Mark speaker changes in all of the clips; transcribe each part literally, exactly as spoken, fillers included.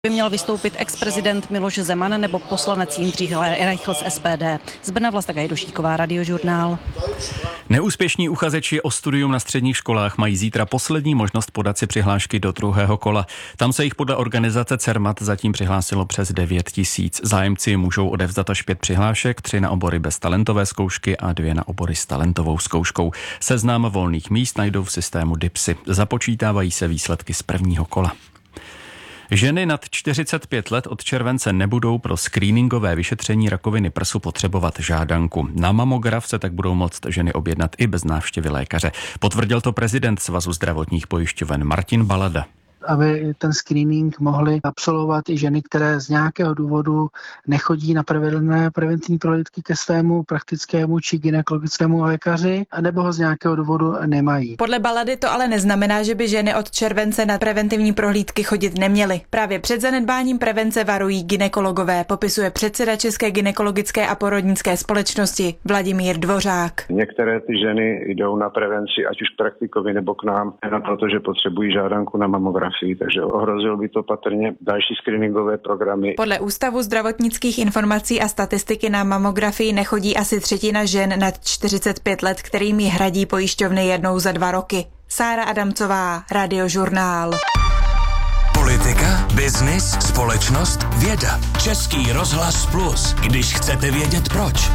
Speaker 1: By měl vystoupit ex-prezident Miloš Zeman nebo poslanec Jindřich Reichl z S P D. Z Brna Vlasta Gajdošíková, Radiožurnál.
Speaker 2: Neúspěšní uchazeči o studium na středních školách mají zítra poslední možnost podat si přihlášky do druhého kola. Tam se jich podle organizace Cermat zatím přihlásilo přes devět tisíc. Zájemci můžou odevzdat až pět přihlášek, tři na obory bez talentové zkoušky a dvě na obory s talentovou zkouškou. Seznam volných míst najdou v systému DIPSy. Započítávají se výsledky z prvního kola. Ženy nad čtyřicet pět let od července nebudou pro screeningové vyšetření rakoviny prsu potřebovat žádanku. Na mamograf se tak budou moct ženy objednat i bez návštěvy lékaře. Potvrdil to prezident Svazu zdravotních pojišťoven Martin Balada.
Speaker 3: Aby ten screening mohly absolvovat i ženy, které z nějakého důvodu nechodí na pravidelné preventivní prohlídky ke svému praktickému či gynekologickému lékaři, anebo ho z nějakého důvodu nemají.
Speaker 4: Podle Balady to ale neznamená, že by ženy od července na preventivní prohlídky chodit neměly. Právě před zanedbáním prevence varují gynekologové, popisuje předseda České gynekologické a porodnické společnosti Vladimír Dvořák.
Speaker 5: Některé ty ženy jdou na prevenci, ať už k praktikovi nebo k nám, jenom proto, že potřebují žádanku na mamografii. Takže ohrozilo by to patrně další screeningové programy.
Speaker 4: Podle Ústavu zdravotnických informací a statistiky na mamografii nechodí asi třetina žen nad čtyřicet pět let, kterým ji hradí pojišťovny jednou za dva roky. Sára Adamcová, Radiožurnál.
Speaker 6: Politika, biznis, společnost, věda. Český rozhlas Plus, když chcete vědět proč.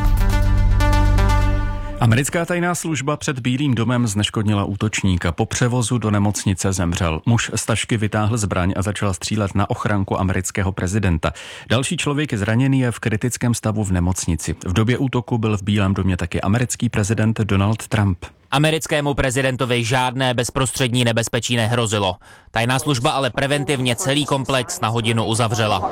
Speaker 2: Americká tajná služba před Bílým domem zneškodnila útočníka. Po převozu do nemocnice zemřel. Muž z tašky vytáhl zbraň a začal střílet na ochranku amerického prezidenta. Další člověk je zraněný, je v kritickém stavu v nemocnici. V době útoku byl v Bílém domě taky americký prezident Donald Trump.
Speaker 7: Americkému prezidentovi žádné bezprostřední nebezpečí nehrozilo. Tajná služba ale preventivně celý komplex na hodinu uzavřela.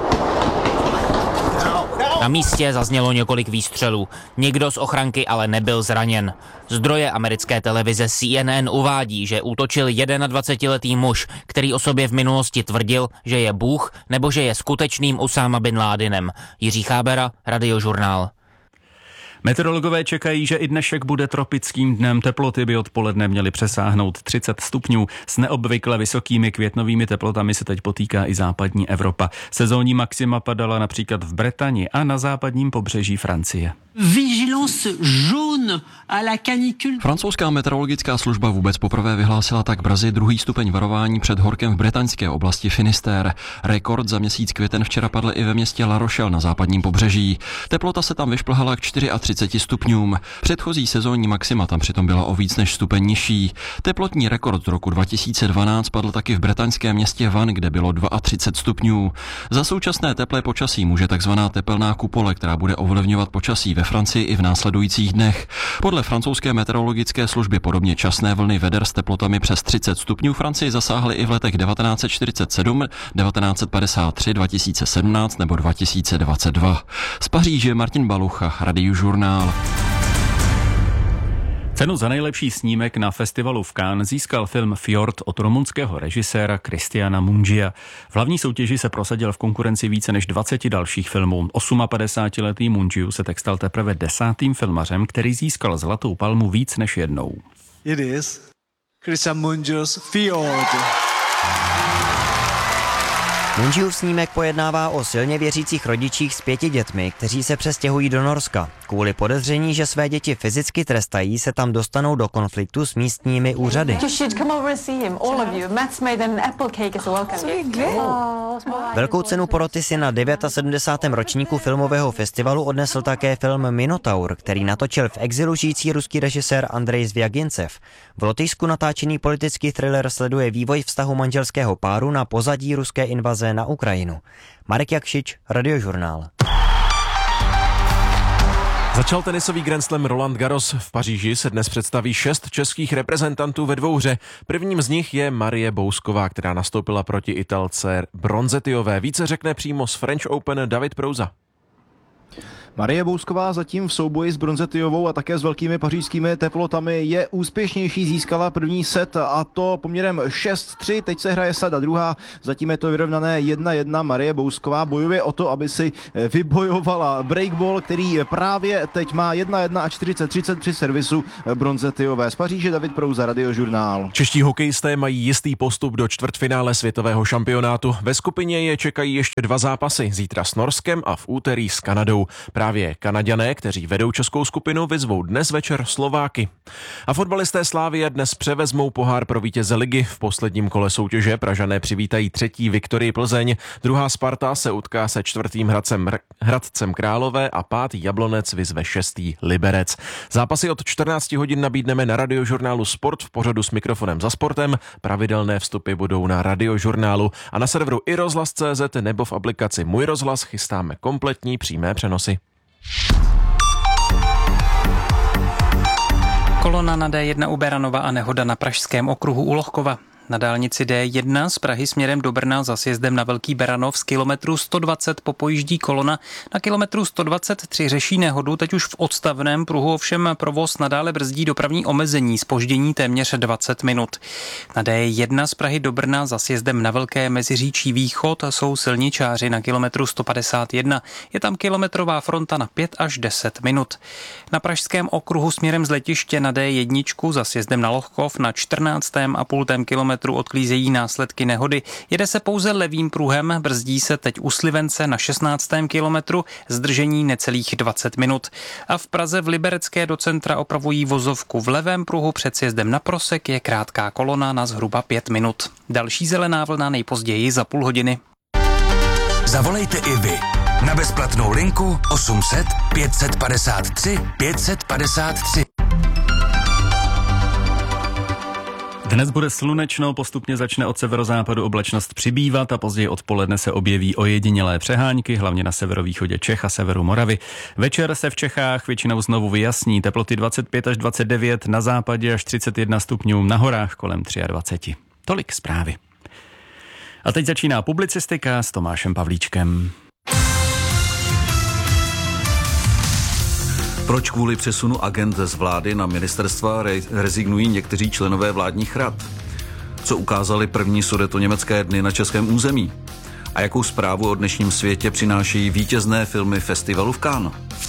Speaker 7: Na místě zaznělo několik výstřelů. Nikdo z ochranky ale nebyl zraněn. Zdroje americké televize C N N uvádí, že útočil dvacetijednoletý muž, který o sobě v minulosti tvrdil, že je Bůh nebo že je skutečným Usáma bin Ládinem. Jiří Chábera, Radiožurnál.
Speaker 2: Meteorologové čekají, že i dnešek bude tropickým dnem. Teploty by odpoledne měly přesáhnout třicet stupňů. S neobvykle vysokými květnovými teplotami se teď potýká i západní Evropa. Sezónní maxima padala například v Bretani a na západním pobřeží Francie.
Speaker 8: Vigilance jaune à la canicule.
Speaker 9: Francouzská meteorologická služba vůbec poprvé vyhlásila tak brzy druhý stupeň varování před horkem v bretaňské oblasti Finisterre. Rekord za měsíc květen včera padl i ve městě La Rochelle na západním pobřeží. Teplota se tam vyšplhala k třiceti čtyři stupňům. Předchozí sezónní maxima tam přitom byla o víc než stupeň nižší. Teplotní rekord z roku dva tisíce dvanáct padl taky v bretaňském městě Van, kde bylo třicet dva stupňů. Za současné teplé počasí může takzvaná tepelná kupole, která bude ovlivňovat počasí ve Francii i v následujících dnech. Podle francouzské meteorologické služby podobně časné vlny veder s teplotami přes třicet stupňů Francii zasáhly i v letech devatenáct set čtyřicet sedm, devatenáct set padesát tři, dva tisíce sedmnáct nebo dva tisíce dvacet dva. Z Paříže Martin Balucha, Radiožurnál.
Speaker 2: Cenu za nejlepší snímek na festivalu v Cannes získal film Fjord od rumunského režiséra Cristiana Mungia. V hlavní soutěži se prosadil v konkurenci více než dvaceti dalších filmů. osmapadesátiletý Mungiu se tak stal teprve desátým filmařem, který získal Zlatou palmu víc než jednou.
Speaker 10: It is Cristian Mungiu's Fjord.
Speaker 11: Mungiův snímek pojednává o silně věřících rodičích s pěti dětmi, kteří se přestěhují do Norska. Kvůli podezření, že své děti fyzicky trestají, se tam dostanou do konfliktu s místními úřady. Velkou cenu poroty si na sedmdesátém devátém ročníku filmového festivalu odnesl také film Minotaur, který natočil v exilu žijící ruský režisér Andrej Zvjagincev. V Lotyšsku natáčený politický thriller sleduje vývoj vztahu manželského páru na pozadí ruské invaze na Ukrajinu. Marek Jakšič, Radiožurnál.
Speaker 12: Začal tenisový Grand Slam Roland Garros. V Paříži se dnes představí šest českých reprezentantů ve dvouhře. Prvním z nich je Marie Bousková, která nastoupila proti Italce Bronzetiové. Více řekne přímo z French Open David Prouza.
Speaker 13: Marie Bousková zatím v souboji s Bronzetyovou a také s velkými pařížskými teplotami je úspěšnější, získala první set a to poměrem šest tři, teď se hraje sada druhá, zatím je to vyrovnané jedna jedna. Marie Bousková bojuje o to, aby si vybojovala breakball, který právě teď má jedna jedna a čtyřicet třicet při servisu Bronzetyové. Z Paříže David Prouza, Radiožurnál.
Speaker 12: Čeští hokejisté mají jistý postup do čtvrtfinále světového šampionátu. Ve skupině je čekají ještě dva zápasy, zítra s Norskem a v úterý s Kanadou. Právě Kanaďané, kteří vedou českou skupinu, vyzvou dnes večer Slováky. A fotbalisté Slavie dnes převezmou pohár pro vítěze ligy. V posledním kole soutěže Pražané přivítají třetí Viktorii Plzeň, druhá Sparta se utká se čtvrtým Hradcem, Hradcem Králové a pátý Jablonec vyzve šestý Liberec. Zápasy od čtrnácti hodin nabídneme na Radiožurnálu Sport v pořadu S mikrofonem za sportem. Pravidelné vstupy budou na Radiožurnálu a na serveru i rozhlas tečka cé zet nebo v aplikaci Můj rozhlas chystáme kompletní přímé přenosy.
Speaker 14: Kolona na dé jedna u Beranova a nehoda na pražském okruhu u Lohkova. Na dálnici dé jedna z Prahy směrem do Brna za sjezdem na Velký Beranov z kilometru sto dvacet popojíždí kolona. Na kilometru sto dvacet tři řeší nehodu, teď už v odstavném pruhu ovšem provoz nadále brzdí dopravní omezení, zpoždění téměř dvacet minut. Na dé jedna z Prahy do Brna za sjezdem na Velké Meziříčí východ jsou silničáři na kilometru sto padesát jedna. Je tam kilometrová fronta na pět až deset minut. Na pražském okruhu směrem z letiště na dé jedna za sjezdem na Lohkov na čtrnáctém a půl kilometru odklízejí následky nehody. Jede se pouze levým pruhem, brzdí se teď u Slivence na šestnáctém kilometru, zdržení necelých dvacet minut. A v Praze v Liberecké do centra opravují vozovku. V levém pruhu před sjezdem na Prosek je krátká kolona na zhruba pět minut. Další zelená vlna nejpozději za půl hodiny.
Speaker 6: Zavolejte i vy na bezplatnou linku osm set pět padesát tři pět padesát tři.
Speaker 2: Dnes bude slunečno, postupně začne od severozápadu oblačnost přibývat a později odpoledne se objeví ojedinělé přehánky, hlavně na severovýchodě Čech a severu Moravy. Večer se v Čechách většinou znovu vyjasní, teploty dvacet pět až dvacet devět, na západě až třicet jedna stupňů, na horách kolem dvacet tři. Tolik zprávy. A teď začíná publicistika s Tomášem Pavlíčkem.
Speaker 15: Proč kvůli přesunu agend z vlády na ministerstva re- rezignují někteří členové vládních rad? Co ukázaly první sudetoněmecké dny na českém území? A jakou zprávu o dnešním světě přináší vítězné filmy festivalu v Cannes?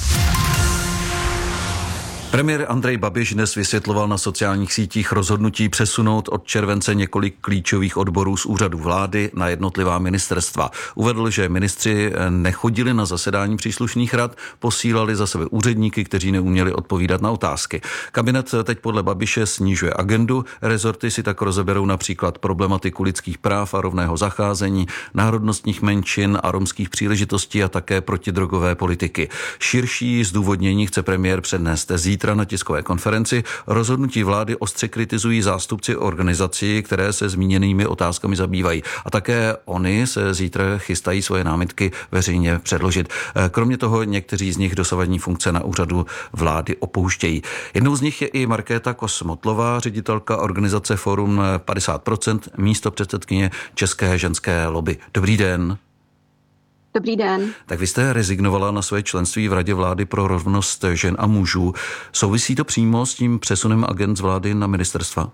Speaker 15: Premiér Andrej Babiš dnes vysvětloval na sociálních sítích rozhodnutí přesunout od července několik klíčových odborů z úřadu vlády na jednotlivá ministerstva. Uvedl, že ministři nechodili na zasedání příslušných rad, posílali za sebe úředníky, kteří neuměli odpovídat na otázky. Kabinet teď podle Babiše snižuje agendu, rezorty si tak rozeberou například problematiku lidských práv a rovného zacházení, národnostních menšin a romských příležitostí a také protidrogové politiky. Širší zdůvodnění chce premiér přednést zítra na tiskové konferenci. Rozhodnutí vlády ostře kritizují zástupci organizací, které se zmíněnými otázkami zabývají. A také oni se zítra chystají svoje námitky veřejně předložit. Kromě toho někteří z nich dosavadní funkce na úřadu vlády opouštějí. Jednou z nich je i Markéta Kosmotlová, ředitelka organizace Forum padesát procent, místo předsedkyně České ženské lobby. Dobrý den.
Speaker 16: Dobrý den.
Speaker 15: Tak vy jste rezignovala na své členství v Radě vlády pro rovnost žen a mužů. Souvisí to přímo s tím přesunem agend z vlády na ministerstva?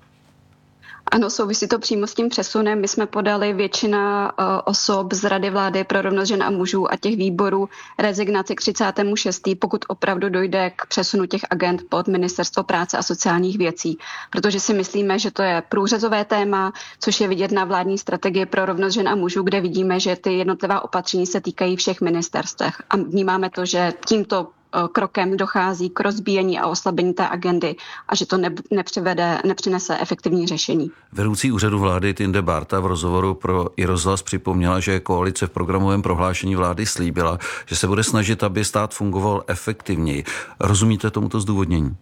Speaker 16: Ano, souvisí to přímo s tím přesunem. My jsme podali většina uh, osob z Rady vlády pro rovnost žen a mužů a těch výborů rezignaci k třicátému šestému pokud opravdu dojde k přesunu těch agend pod Ministerstvo práce a sociálních věcí. Protože si myslíme, že to je průřezové téma, což je vidět na vládní strategii pro rovnost žen a mužů, kde vidíme, že ty jednotlivá opatření se týkají všech ministerstev. A vnímáme to, že tímto krokem dochází k rozbíjení a oslabení té agendy a že to ne, nepřivede, nepřinese efektivní řešení.
Speaker 15: Vedoucí úřadu vlády Tinde Barta v rozhovoru pro i rozhlas připomněla, že koalice v programovém prohlášení vlády slíbila, že se bude snažit, aby stát fungoval efektivněji. Rozumíte tomuto zdůvodnění?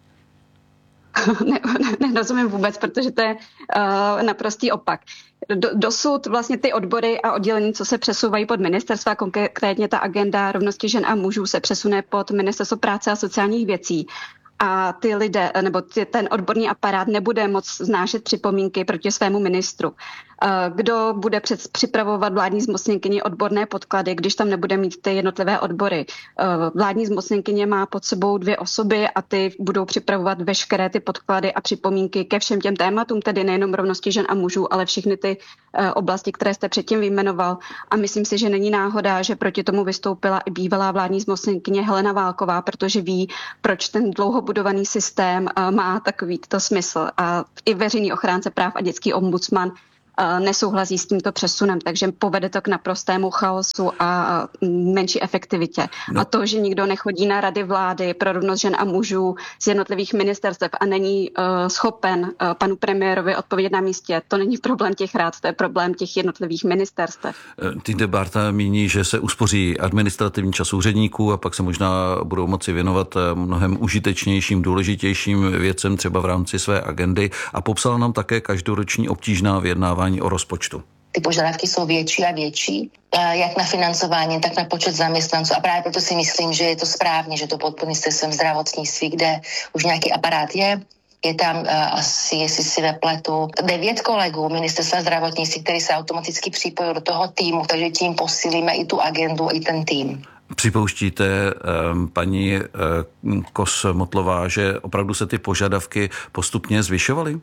Speaker 16: ne, ne, nerozumím vůbec, protože to je uh, naprostý opak. Do, dosud vlastně ty odbory a oddělení, co se přesouvají pod ministerstva, konkrétně ta agenda rovnosti žen a mužů se přesune pod Ministerstvo práce a sociálních věcí. a ty lidé, nebo ty, ten odborný aparát nebude moc znášet připomínky proti svému ministru. Kdo bude před, připravovat vládní zmocněnkyni odborné podklady, když tam nebude mít ty jednotlivé odbory? Vládní zmocněnkyně má pod sebou dvě osoby a ty budou připravovat veškeré ty podklady a připomínky ke všem těm tématům, tedy nejenom rovnosti žen a mužů, ale všechny ty oblasti, které jste předtím vyjmenoval. A myslím si, že není náhoda, že proti tomu vystoupila i bývalá vládní zmocněnkyně Helena Válková, protože ví, proč ten dlouho budovaný systém má takovýto smysl. A i veřejný ochránce práv a dětský ombudsman nesouhlasí s tímto přesunem, takže povede to k naprostému chaosu a menší efektivitě. No. A to, že nikdo nechodí na rady vlády pro rovnost žen a mužů z jednotlivých ministerstev a není uh, schopen uh, panu premiérovi odpovědět na místě, to není problém těch rád, to je problém těch jednotlivých ministerstev.
Speaker 15: Týden Bárta míní, že se uspoří administrativní čas úředníků a pak se možná budou moci věnovat mnohem užitečnějším, důležitějším věcem třeba v rámci své agendy a popsala nám také každoroční obtížná vyjednávání o rozpočtu.
Speaker 17: Ty požadavky jsou větší a větší, jak na financování, tak na počet zaměstnanců. A právě proto si myslím, že je to správně, že to pod ministerstvem zdravotnictví, kde už nějaký aparát je, je tam uh, asi, jestli si nepletu, devět kolegů ministerstva zdravotnictví, který se automaticky připojí do toho týmu, takže tím posílíme i tu agendu, i ten tým.
Speaker 15: Připouštíte, um, paní uh, Kos-Motlová, že opravdu se ty požadavky postupně zvyšovaly?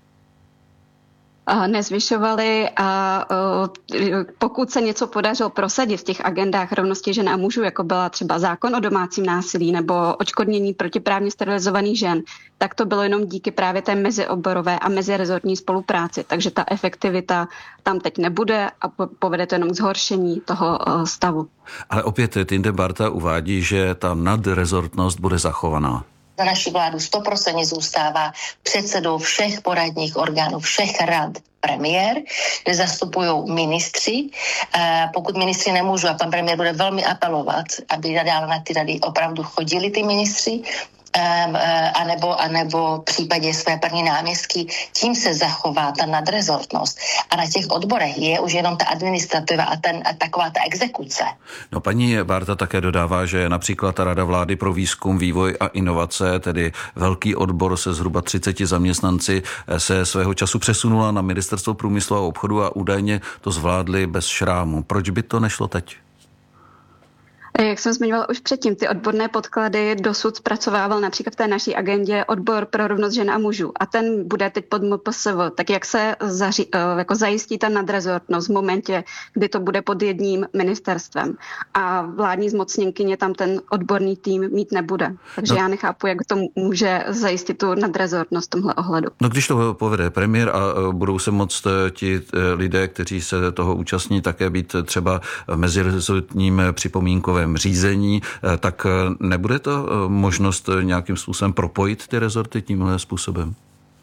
Speaker 16: Nezvyšovali a pokud se něco podařilo prosadit v těch agendách rovnosti žen a mužů, jako byla třeba zákon o domácím násilí nebo odškodnění protiprávně sterilizovaných žen, tak to bylo jenom díky právě té mezioborové a mezirezortní spolupráci. Takže ta efektivita tam teď nebude a povede to jenom k zhoršení toho stavu.
Speaker 15: Ale opět Týden Bárta uvádí, že ta nadrezortnost bude zachovaná.
Speaker 17: Za naši vládu sto procent zůstává předsedou všech poradních orgánů, všech rad premiér, kde zastupují ministři. Pokud ministři nemůžou, a pan premiér bude velmi apelovat, aby nadále na ty rady opravdu chodili ty ministři, anebo, anebo v případě své první náměstky, tím se zachová ta nadrezortnost. A na těch odborech je už jenom ta administrativa a, ten, a taková ta exekuce.
Speaker 15: No, paní Bárta také dodává, že například ta Rada vlády pro výzkum, vývoj a inovace, tedy velký odbor se zhruba třiceti zaměstnanci, se svého času přesunula na Ministerstvo průmyslu a obchodu a údajně to zvládli bez šrámu. Proč by to nešlo teď?
Speaker 16: Jak jsem zmiňovala už předtím, ty odborné podklady dosud zpracovával například v té naší agendě odbor pro rovnost žen a mužů a ten bude teď pod M P S V. Tak jak se zaři, jako zajistí ta nadrezortnost v momentě, kdy to bude pod jedním ministerstvem a vládní zmocněnkyně tam ten odborný tým mít nebude. Takže no. já nechápu, jak to může zajistit tu nadrezortnost v tomhle ohledu.
Speaker 15: No když to povede premiér a budou se moct ti lidé, kteří se toho účastní, také být třeba v mezirezortním připomínkovém řízení, tak nebude to možnost nějakým způsobem propojit ty rezorty tímhle způsobem?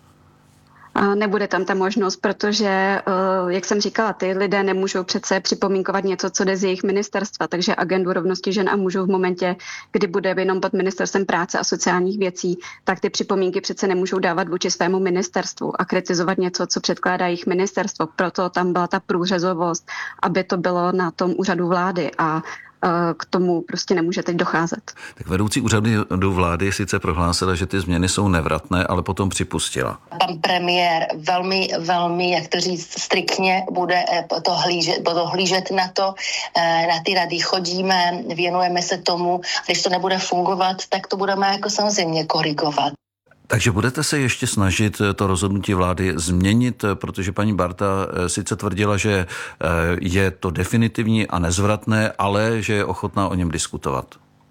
Speaker 16: Nebude tam ta možnost, protože, jak jsem říkala, ty lidé nemůžou přece připomínkovat něco, co jde z jejich ministerstva, takže agendu rovnosti žen a mužů v momentě, kdy bude jenom pod ministerstvem práce a sociálních věcí, tak ty připomínky přece nemůžou dávat vůči svému ministerstvu a kritizovat něco, co předkládá jejich ministerstvo. Proto tam byla ta průřezovost, aby to bylo na tom úřadu vlády a k tomu prostě nemůže teď docházet.
Speaker 15: Tak vedoucí úřadu vlády sice prohlásila, že ty změny jsou nevratné, ale potom připustila.
Speaker 17: Pan premiér velmi, velmi, jak to říct, striktně bude to hlížet, bude hlížet na to, na ty rady chodíme, věnujeme se tomu, když to nebude fungovat, tak to budeme jako samozřejmě korigovat.
Speaker 15: Takže budete se ještě snažit to rozhodnutí vlády změnit, protože paní Bárta sice tvrdila, že je to definitivní a nezvratné, ale že je ochotná o něm diskutovat.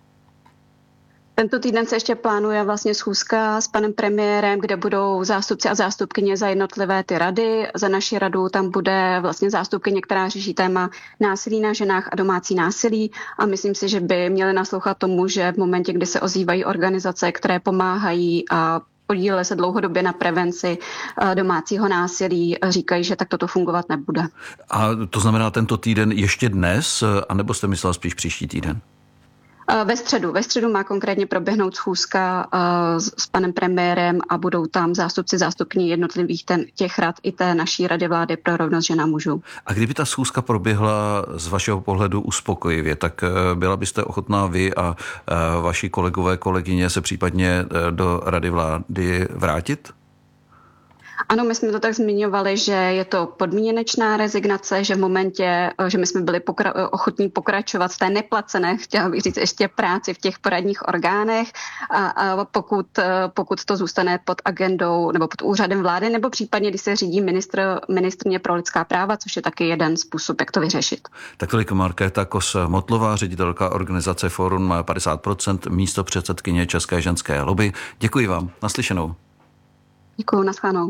Speaker 16: Tento týden se ještě plánuje vlastně schůzka s panem premiérem, kde budou zástupci a zástupkyně za jednotlivé ty rady. Za naši radu tam bude vlastně zástupkyně, která řeší téma násilí na ženách a domácí násilí a myslím si, že by měli naslouchat tomu, že v momentě, kdy se ozývají organizace, které pomáhají a podíleli se dlouhodobě na prevenci domácího násilí, říkají, že tak toto fungovat nebude.
Speaker 15: A to znamená tento týden ještě dnes, anebo jste myslela spíš příští týden?
Speaker 16: Ve středu. Ve středu má konkrétně proběhnout schůzka s, s panem premiérem a budou tam zástupci, zástupkyně jednotlivých ten, těch rad i té naší Rady vlády pro rovnost žen a mužů.
Speaker 15: A kdyby ta schůzka proběhla z vašeho pohledu uspokojivě, tak byla byste ochotná vy a vaši kolegové, kolegyně se případně do Rady vlády vrátit?
Speaker 16: Ano, my jsme to tak zmiňovali, že je to podmíněnečná rezignace, že v momentě, že my jsme byli pokra- ochotní pokračovat v té neplacené, chtěla bych říct ještě práci v těch poradních orgánech a, a pokud, pokud to zůstane pod agendou nebo pod úřadem vlády, nebo případně, když se řídí ministr, ministrně pro lidská práva, což je taky jeden způsob, jak to vyřešit.
Speaker 15: Tak tolik Markéta Kos-Motlová, ředitelka organizace Forum padesát procent, místo předsedkyně České ženské lobby. Děkuji vám. Naslyšenou.
Speaker 16: Děkuji, naschledanou.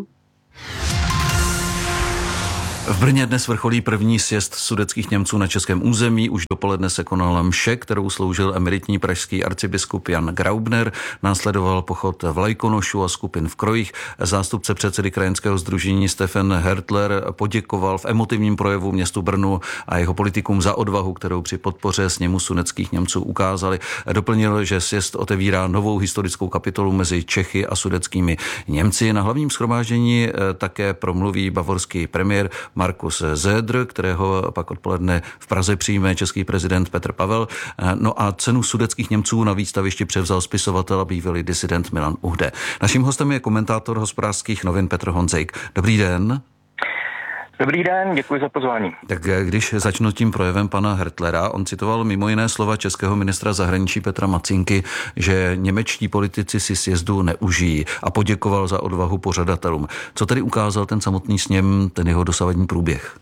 Speaker 15: V Brně dnes vrcholí první sjezd sudetských Němců na českém území. Už dopoledne se konala mše, kterou sloužil emeritní pražský arcibiskup Jan Graubner. Následoval pochod vlajkonošů a skupin v krojích. Zástupce předsedy krajanského sdružení Stefan Hertler poděkoval v emotivním projevu městu Brnu a jeho politikům za odvahu, kterou při podpoře sněmu sudetských Němců ukázali. Doplnil, že sjezd otevírá novou historickou kapitolu mezi Čechy a sudetskými Němci. Na hlavním shromáždění také promluví bavorský premiér Markus Söder, kterého pak odpoledne v Praze přijme český prezident Petr Pavel. No a cenu sudetských Němců na výstavišti převzal spisovatel a bývalý disident Milan Uhde. Naším hostem je komentátor Hospodářských novin Petr Honzejk. Dobrý den.
Speaker 18: Dobrý den, děkuji za pozvání.
Speaker 15: Tak když začnu tím projevem pana Hertlera, on citoval mimo jiné slova českého ministra zahraničí Petra Macinky, že němečtí politici si sjezdu neužijí a poděkoval za odvahu pořadatelům. Co tedy ukázal ten samotný sněm, ten jeho dosavadní průběh?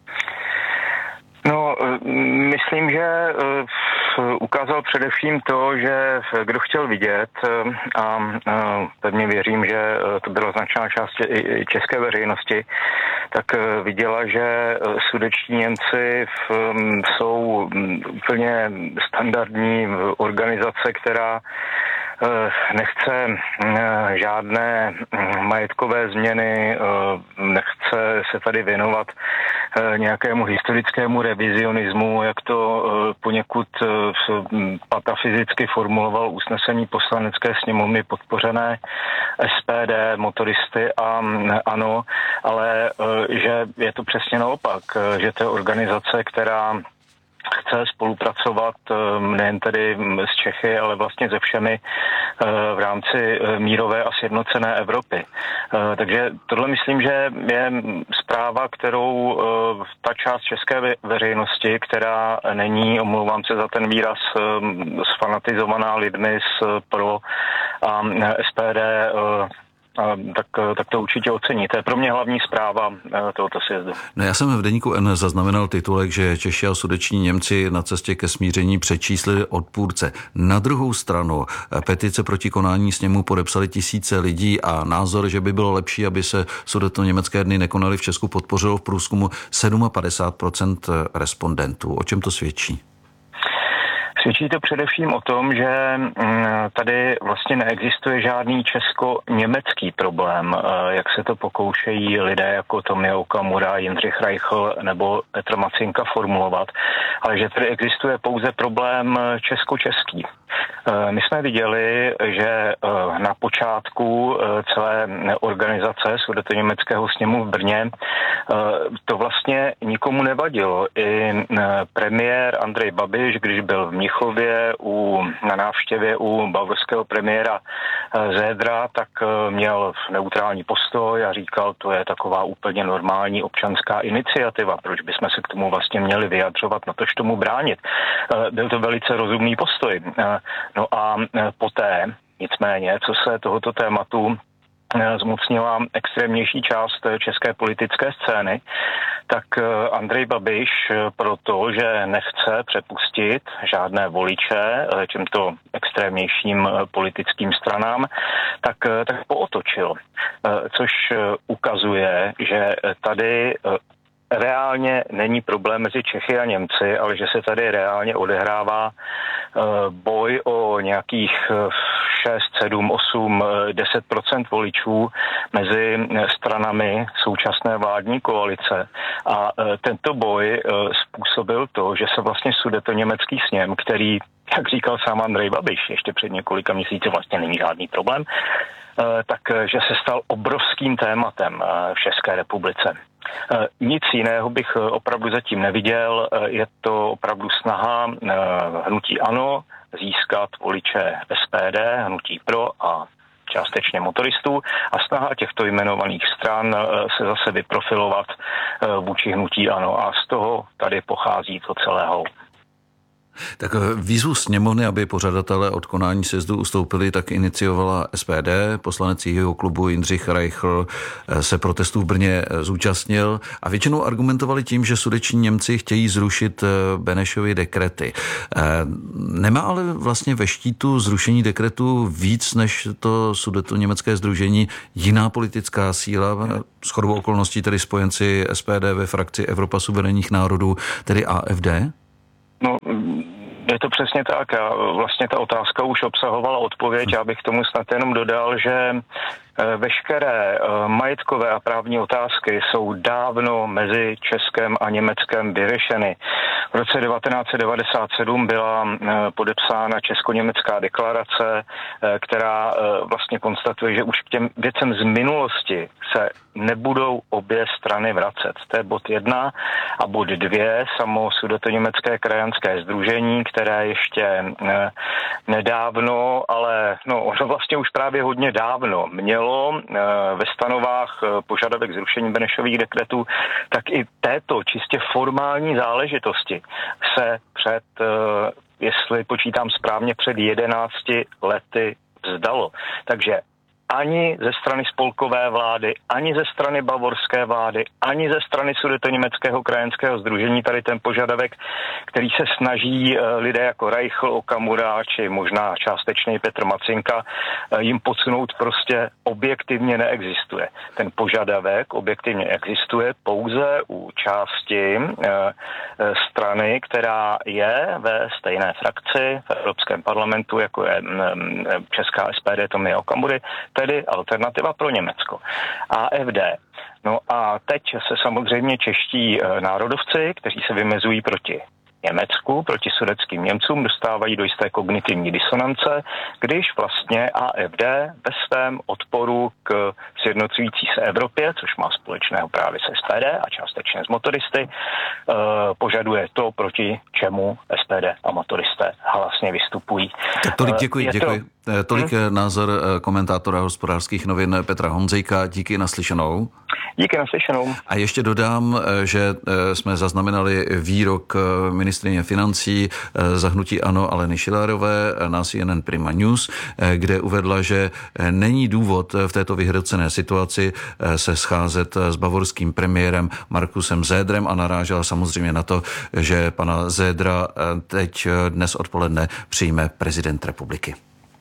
Speaker 18: No, myslím, že ukázal především to, že kdo chtěl vidět, a pevně věřím, že to byla značná část české veřejnosti, tak viděla, že sudetští Němci jsou úplně standardní organizace, která nechce žádné majetkové změny, nechce se tady věnovat nějakému historickému revizionismu, jak to poněkud patafyzicky formuloval usnesení poslanecké sněmovny podpořené S P D, motoristy a ANO, ale že je to přesně naopak, že to je organizace, která chce spolupracovat nejen tedy s Čechy, ale vlastně se všemi v rámci mírové a sjednocené Evropy. Takže tohle myslím, že je zpráva, kterou ta část české veřejnosti, která není, omlouvám se za ten výraz, sfanatizovaná lidmi z pro a S P D, Tak, tak to určitě ocení. To je pro mě hlavní zpráva tohoto sjezdu.
Speaker 15: No, já jsem v deníku N zaznamenal titulek, že Češi a sudeční Němci na cestě ke smíření přečíslili odpůrce. Na druhou stranu petice proti konání sněmu podepsali tisíce lidí a názor, že by bylo lepší, aby se sudetoněmecké dny nekonaly v Česku, podpořilo v průzkumu padesát sedm procent respondentů. O čem to svědčí?
Speaker 18: Svědčí to především o tom, že tady vlastně neexistuje žádný česko-německý problém, jak se to pokoušejí lidé jako Tomio Okamura, Jindřich Reichl nebo Petr Macinka formulovat, ale že tady existuje pouze problém česko-český. My jsme viděli, že na počátku celé organizace sudetoněmeckého sněmu v Brně to vlastně nikomu nevadilo. I premiér Andrej Babiš, když byl v Mnichově u, na návštěvě u bavorského premiéra Södera, tak měl neutrální postoj a říkal, to je taková úplně normální občanská iniciativa, proč bychom se k tomu vlastně měli vyjadřovat, na tož tomu bránit. Byl to velice rozumný postoj. No a poté, nicméně, co se tohoto tématu zmocnila extrémnější část české politické scény, tak Andrej Babiš proto, že nechce přepustit žádné voliče těmto extrémnějším politickým stranám, tak, tak pootočil. Což ukazuje, že tady reálně není problém mezi Čechy a Němci, ale že se tady reálně odehrává boj o nějakých šest, sedm, osm, deset procent voličů mezi stranami současné vládní koalice. A tento boj způsobil to, že se vlastně sudetoněmecký sněm, který jak říkal sám Andrej Babiš, ještě před několika měsíci vlastně není žádný problém, tak že se stal obrovským tématem v České republice. Nic jiného bych opravdu zatím neviděl, je to opravdu snaha hnutí ANO získat voliče S P D, hnutí Pro a částečně motoristů a snaha těchto jmenovaných stran se zase vyprofilovat vůči hnutí ANO a z toho tady pochází to celého.
Speaker 15: Tak výzvu sněmovny, aby pořadatelé od konání sjezdu ustoupili, tak iniciovala S P D. Poslanec jeho klubu Jindřich Reichl se protestů v Brně zúčastnil a většinou argumentovali tím, že sudeční Němci chtějí zrušit Benešovy dekrety. Nemá ale vlastně ve štítu zrušení dekretu víc než to sudetoněmecké sdružení jiná politická síla, shodou okolností tedy spojenci S P D ve frakci Evropa suverénních národů, tedy A F D?
Speaker 18: No, je to přesně tak. A vlastně ta otázka už obsahovala odpověď. Já bych tomu snad jenom dodal, že veškeré majetkové a právní otázky jsou dávno mezi Českem a Německem vyřešeny. V roce devatenáct set devadesát sedm byla podepsána Česko-německá deklarace, která vlastně konstatuje, že už k těm věcem z minulosti se nebudou obě strany vracet. To je bod jedna. A bod dvě, samo sudetoněmecké krajanské sdružení, které ještě nedávno, ale no, ono vlastně už právě hodně dávno mělo ve stanovách požadavek zrušení Benešových dekretů, tak i této čistě formální záležitosti se před, jestli počítám správně, před jedenácti lety vzdalo. Takže ani ze strany spolkové vlády, ani ze strany bavorské vlády, ani ze strany sudetoněmeckého krajanského sdružení tady ten požadavek, který se snaží lidé jako Reichl, Okamura, či možná částečně Petr Macinka jim podsunout, prostě objektivně neexistuje. Ten požadavek objektivně existuje pouze u části strany, která je ve stejné frakci v Evropském parlamentu, jako je česká S P D Tomia Okamury, tedy Alternativa pro Německo. A F D. No a teď se samozřejmě čeští národovci, kteří se vymezují proti Německu, proti sudetským Němcům, dostávají do jisté kognitivní disonance, když vlastně A F D ve svém odporu k sjednocující se Evropě, což má společného právě s S P D a částečně s motoristy, požaduje to, proti čemu S P D a motoristé hlasně vystupují.
Speaker 15: Tak tolik děkuji,
Speaker 18: Je
Speaker 15: děkuji.
Speaker 18: To...
Speaker 15: Tolik hmm? názor komentátora Hospodářských novin Petra Honzejka. Díky, naslyšenou.
Speaker 18: Díky, naslyšenou.
Speaker 15: A ještě dodám, že jsme zaznamenali výrok ministryně financí za hnutí ANO Aleny Schillerové na C N N Prima News, kde uvedla, že není důvod v této vyhrocené situaci se scházet s bavorským premiérem Markusem Söderem a narážela samozřejmě na to, že pana Södera teď dnes odpoledne přijme prezident republiky.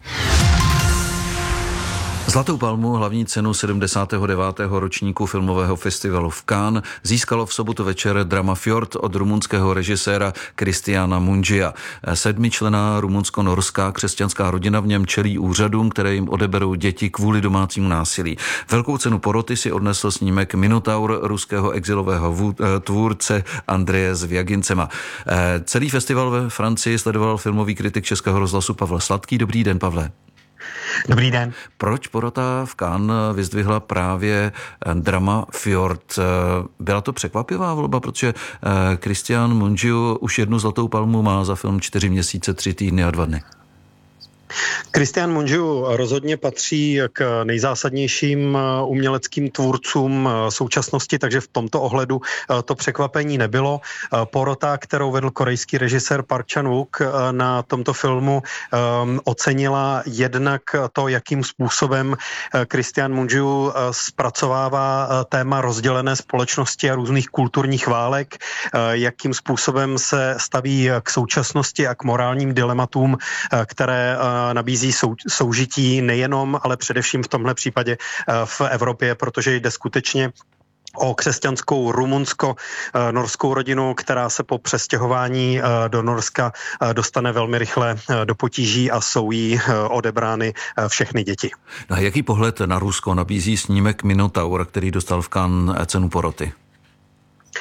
Speaker 15: Zlatou palmu, hlavní cenu sedmdesátého devátého ročníku filmového festivalu v Cannes, získalo v sobotu večer drama Fjord od rumunského režiséra Cristiana Mungia. Sedmičlenná rumunsko-norská křesťanská rodina v něm čelí úřadům, které jim odeberou děti kvůli domácímu násilí. Velkou cenu poroty si odnesl snímek Minotaur ruského exilového tvůrce Andreje Zviagincema. Celý festival ve Francii sledoval filmový kritik Českého rozhlasu Pavel Sladký. Dobrý den, Pavle.
Speaker 19: Dobrý den.
Speaker 15: Proč porota v Cannes vyzdvihla právě drama Fjord? Byla to překvapivá volba, protože Cristian Mungiu už jednu zlatou palmu má za film Čtyři měsíce, tři týdny a dva dny.
Speaker 19: Cristian Mungiu rozhodně patří k nejzásadnějším uměleckým tvůrcům současnosti, takže v tomto ohledu to překvapení nebylo. Porota, kterou vedl korejský režisér Park Chan-wook na tomto filmu, ocenila jednak to, jakým způsobem Cristian Mungiu zpracovává téma rozdělené společnosti a různých kulturních válek, jakým způsobem se staví k současnosti a k morálním dilematům, které nabízí sou, soužití nejenom, ale především v tomhle případě v Evropě, protože jde skutečně o křesťanskou rumunsko-norskou rodinu, která se po přestěhování do Norska dostane velmi rychle do potíží a jsou jí odebrány všechny děti.
Speaker 15: No a jaký pohled na Rusko nabízí snímek Minotaur, který dostal v Cannes cenu poroty?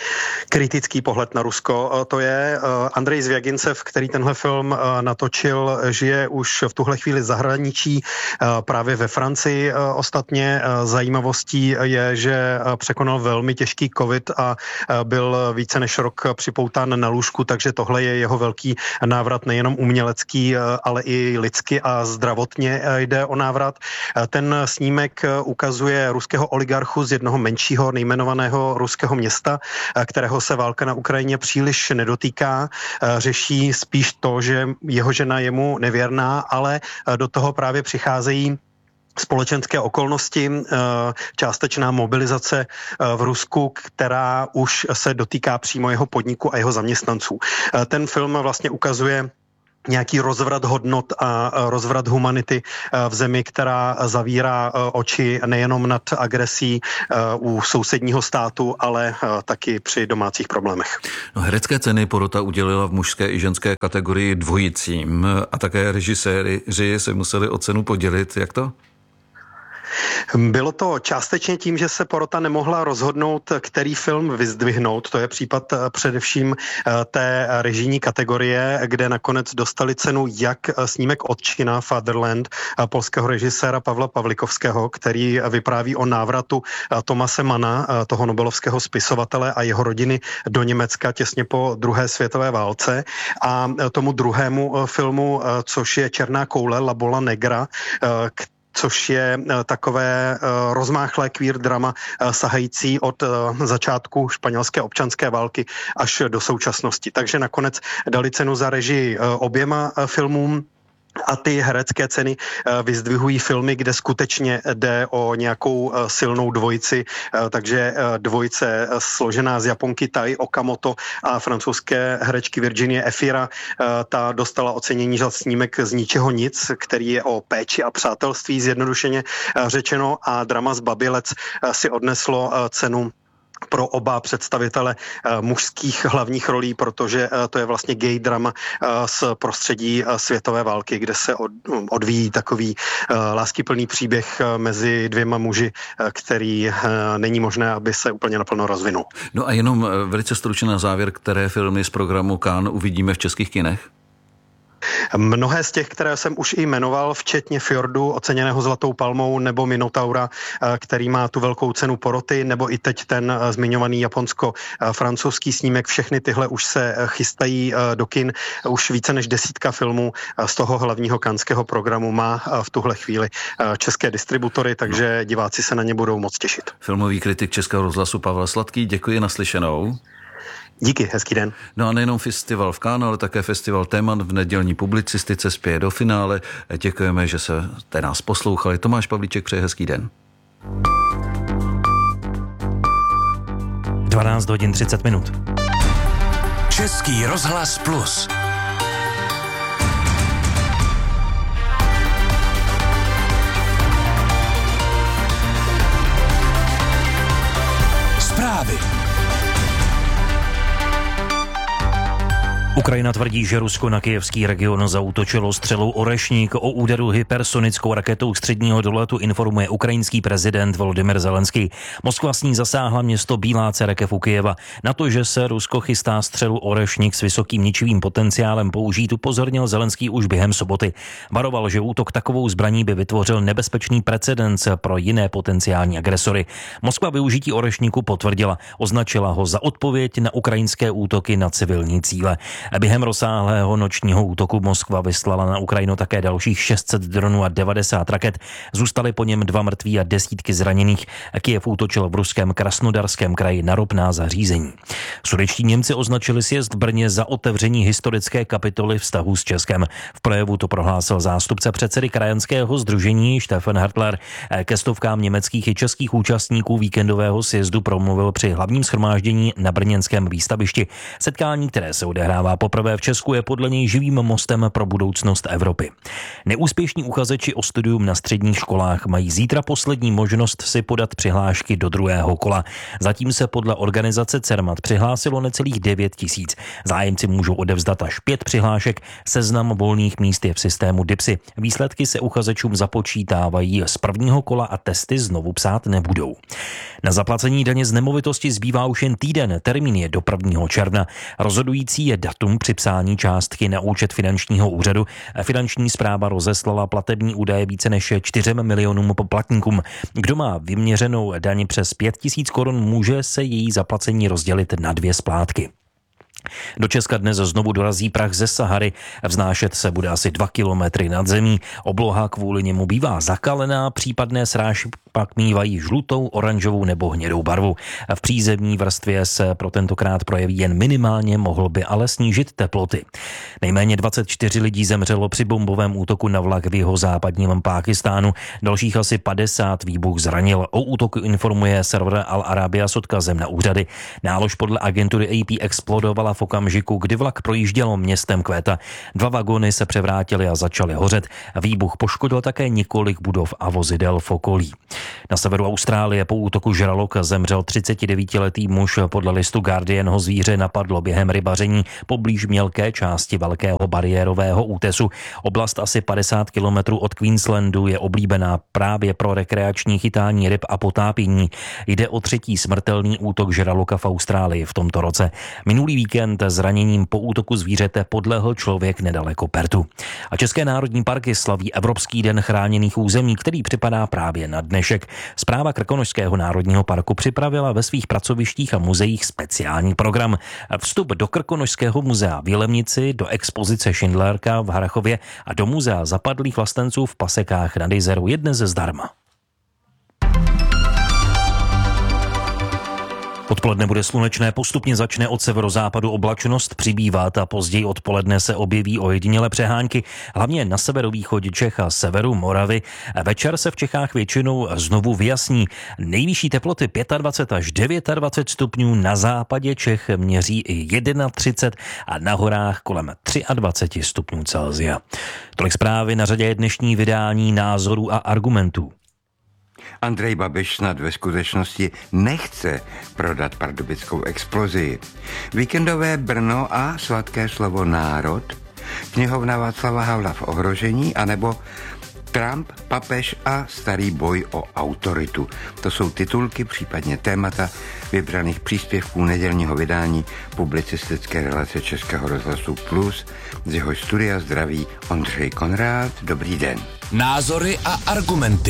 Speaker 19: kritický pohled na Rusko. To je Andrej Zvěgincev, který tenhle film natočil, žije už v tuhle chvíli v zahraničí, právě ve Francii. Ostatně zajímavostí je, že překonal velmi těžký covid a byl více než rok připoután na lůžku, takže tohle je jeho velký návrat nejenom umělecký, ale i lidsky a zdravotně jde o návrat. Ten snímek ukazuje ruského oligarchu z jednoho menšího nejmenovaného ruského města, kterého se válka na Ukrajině příliš nedotýká. Řeší spíš to, že jeho žena je mu nevěrná, ale do toho právě přicházejí společenské okolnosti, částečná mobilizace v Rusku, která už se dotýká přímo jeho podniku a jeho zaměstnanců. Ten film vlastně ukazuje nějaký rozvrat hodnot a rozvrat humanity v zemi, která zavírá oči nejenom nad agresí u sousedního státu, ale taky při domácích problémech.
Speaker 15: No, herecké ceny porota udělila v mužské i ženské kategorii dvojicím a také režiséři se museli o cenu podělit. Jak to?
Speaker 19: Bylo to částečně tím, že se porota nemohla rozhodnout, který film vyzdvihnout. To je případ především té režijní kategorie, kde nakonec dostali cenu jak snímek Otčina, Fatherland, polského režiséra Pavla Pavlikovského, který vypráví o návratu Tomase Manna, toho nobelovského spisovatele a jeho rodiny do Německa těsně po druhé světové válce. A tomu druhému filmu, což je Černá koule, La Bola Negra, což je takové rozmáchlé queer drama sahající od začátku španělské občanské války až do současnosti. Takže nakonec dali cenu za režii oběma filmům. A ty herecké ceny vyzdvihují filmy, kde skutečně jde o nějakou silnou dvojici, takže dvojice složená z Japonky Tai Okamoto a francouzské herečky Virginie Efira. Ta dostala ocenění za snímek Z ničeho nic, který je o péči a přátelství, zjednodušeně řečeno, a drama Zbabělec si odneslo cenu pro oba představitele mužských hlavních rolí, protože to je vlastně gay drama z prostředí světové války, kde se odvíjí takový láskyplný příběh mezi dvěma muži, který není možné, aby se úplně naplno rozvinul.
Speaker 15: No a jenom velice stručně na závěr, které filmy z programu Cannes uvidíme v českých kinech?
Speaker 19: Mnohé z těch, které jsem už i jmenoval, včetně Fjordu, oceněného Zlatou palmou, nebo Minotaura, který má tu velkou cenu poroty, nebo i teď ten zmiňovaný japonsko-francouzský snímek, všechny tyhle už se chystají do kin. Už více než desítka filmů z toho hlavního canského programu má v tuhle chvíli české distributory, takže diváci se na ně budou moc těšit.
Speaker 15: Filmový kritik Českého rozhlasu Pavel Sladký, děkuji, naslyšenou.
Speaker 19: Díky, hezký den.
Speaker 15: No a nejenom festival v Cannes, ale také festival Témat v nedělní publicistice spěje do finále. Děkujeme, že jste nás poslouchali. Tomáš Pavlíček přeje hezký den.
Speaker 20: dvanáct hodin třicet minut.
Speaker 6: Český rozhlas Plus. Zprávy.
Speaker 20: Ukrajina tvrdí, že Rusko na kyjevský region zaútočilo střelou Orešník. O úderu hypersonickou raketou středního doletu informuje ukrajinský prezident Volodymyr Zelenský. Moskva s ní zasáhla město Bílá Cerekev u Kyjeva. Na to, že se Rusko chystá střelu Orešník s vysokým ničivým potenciálem použít, upozornil Zelenský už během soboty. Varoval, že útok takovou zbraní by vytvořil nebezpečný precedens pro jiné potenciální agresory. Moskva využití Orešníku potvrdila, označila ho za odpověď na ukrajinské útoky na civilní cíle. Během rozsáhlého nočního útoku Moskva vyslala na Ukrajinu také dalších šest set dronů a devadesát raket. Zůstaly po něm dva mrtví a desítky zraněných. Kyjev útočil v ruském Krasnodarském kraji na ropná zařízení. Sudetští Němci označili sjezd v Brně za otevření historické kapitoly vztahů s Českem. V projevu to prohlásil zástupce předsedy krajanského sdružení Stefan Hartler. Ke stovkám německých i českých účastníků víkendového sjezdu promluvil při hlavním shromáždění na brněnském výstavišti. Setkání, které se odehrává a poprvé v Česku je podle něj živým mostem pro budoucnost Evropy. Neúspěšní uchazeči o studium na středních školách mají zítra poslední možnost si podat přihlášky do druhého kola. Zatím se podle organizace Cermat přihlásilo necelých devět tisíc. Zájemci můžou odevzdat až pět přihlášek, seznam volných míst je v systému DIPSy. Výsledky se uchazečům započítávají z prvního kola a testy znovu psát nebudou. Na zaplacení daně z nemovitosti zbývá už jen týden, termín je do prvního června. Rozhodující je datum připsání částky na účet finančního úřadu. Finanční správa rozeslala platební údaje více než čtyřem milionům poplatníkům. Kdo má vyměřenou daň přes pět tisíc korun, může se její zaplacení rozdělit na dvě splátky. Do Česka dnes znovu dorazí prach ze Sahary. Vznášet se bude asi dva kilometry nad zemí. Obloha kvůli němu bývá zakalená, případné srážky pak mívají žlutou, oranžovou nebo hnědou barvu. V přízemní vrstvě se pro tentokrát projeví jen minimálně, mohl by ale snížit teploty. Nejméně dvacet čtyři lidí zemřelo při bombovém útoku na vlak v jihozápadním Pákistánu. Dalších asi padesát výbuch zranil. O útoku informuje server Al Arabia s odkazem na úřady. Nálož podle agentury A P explodovala v okamžiku, kdy vlak projížděl městem Quetta. Dva vagony se převrátily a začaly hořet. Výbuch poškodil také několik budov a vozidel v okolí. Na severu Austrálie po útoku žraloka zemřel třicetidevítiletý muž. Podle listu Guardian ho zvíře napadlo během rybaření poblíž mělké části velkého bariérového útesu. Oblast asi padesát kilometrů od Queenslandu je oblíbená právě pro rekreační chytání ryb a potápění. Jde o třetí smrtelný útok žraloka v Austrálii v tomto roce. Minulý víkend zraněním po útoku zvířete podlehl člověk nedaleko Pertu. A České národní parky slaví Evropský den chráněných území, který připadá právě na dnešek. Správa Krkonošského národního parku připravila ve svých pracovištích a muzeích speciální program. Vstup do Krkonošského muzea v Jilemnici, do expozice Schindlerka v Harrachově a do muzea zapadlých vlastenců v Pasekách nad Jizerou je dnes zdarma. Odpoledne bude slunečné, postupně začne od severozápadu oblačnost přibývat a později odpoledne se objeví ojedinělé přehánky, hlavně na severovýchodě Čech a severu Moravy. Večer se v Čechách většinou znovu vyjasní. Nejvyšší teploty dvacet pět až dvacet devět stupňů, na západě Čech měří i třicet jedna a na horách kolem dvacet tři stupňů Celsia. Tolik zprávy, na řadě je dnešní vydání Názorů a argumentů.
Speaker 21: Andrej Babiš snad ve skutečnosti nechce prodat pardubickou explozii. Víkendové Brno a sladké slovo národ, knihovna Václava Havla v ohrožení, anebo Trump, papež a starý boj o autoritu. To jsou titulky, případně témata vybraných příspěvků nedělního vydání publicistické relace Českého rozhlasu Plus. Z jeho studia zdraví Ondřej Konrád. Dobrý den.
Speaker 6: Názory a argumenty.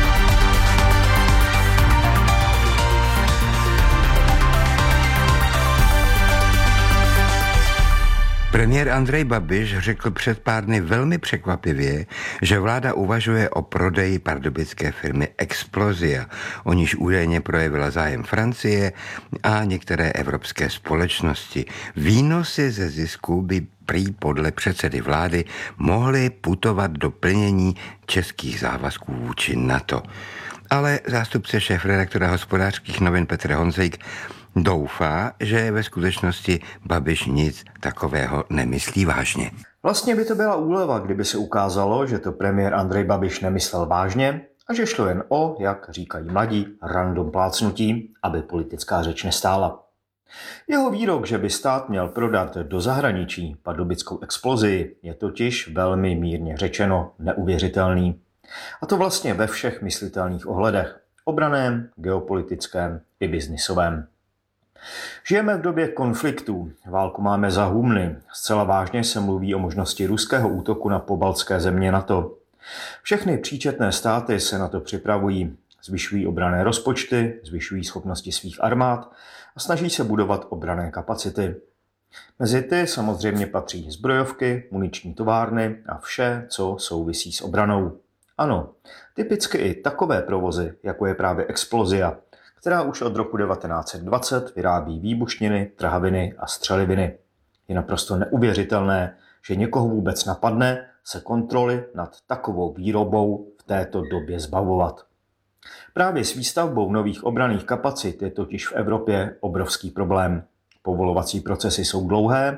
Speaker 21: Premiér Andrej Babiš řekl před pár dny velmi překvapivě, že vláda uvažuje o prodeji pardubické firmy Explozia, o níž údajně projevila zájem Francie a některé evropské společnosti. Výnosy ze zisku by prý podle předsedy vlády mohly putovat do plnění českých závazků vůči NATO. Ale zástupce šéfredaktora Hospodářských novin Petr Honzejk doufá, že ve skutečnosti Babiš nic takového nemyslí vážně.
Speaker 22: Vlastně by to byla úleva, kdyby se ukázalo, že to premiér Andrej Babiš nemyslel vážně a že šlo jen o, jak říkají mladí, random plácnutí, aby politická řeč nestála. Jeho výrok, že by stát měl prodat do zahraničí pardubickou explozii, je totiž velmi mírně řečeno neuvěřitelný. A to vlastně ve všech myslitelných ohledech. Obraném, geopolitickém i biznisovém. Žijeme v době konfliktů, válku máme za humny, zcela vážně se mluví o možnosti ruského útoku na pobaltské země NATO. Všechny příčetné státy se na to připravují, zvyšují obranné rozpočty, zvyšují schopnosti svých armád a snaží se budovat obranné kapacity. Mezi ty samozřejmě patří zbrojovky, muniční továrny a vše, co souvisí s obranou. Ano, typicky i takové provozy, jako je právě Explozia, která už od roku devatenáct set dvacet vyrábí výbušniny, trhaviny a střeliviny. Je naprosto neuvěřitelné, že někoho vůbec napadne se kontroly nad takovou výrobou v této době zbavovat. Právě s výstavbou nových obranných kapacit je totiž v Evropě obrovský problém. Povolovací procesy jsou dlouhé,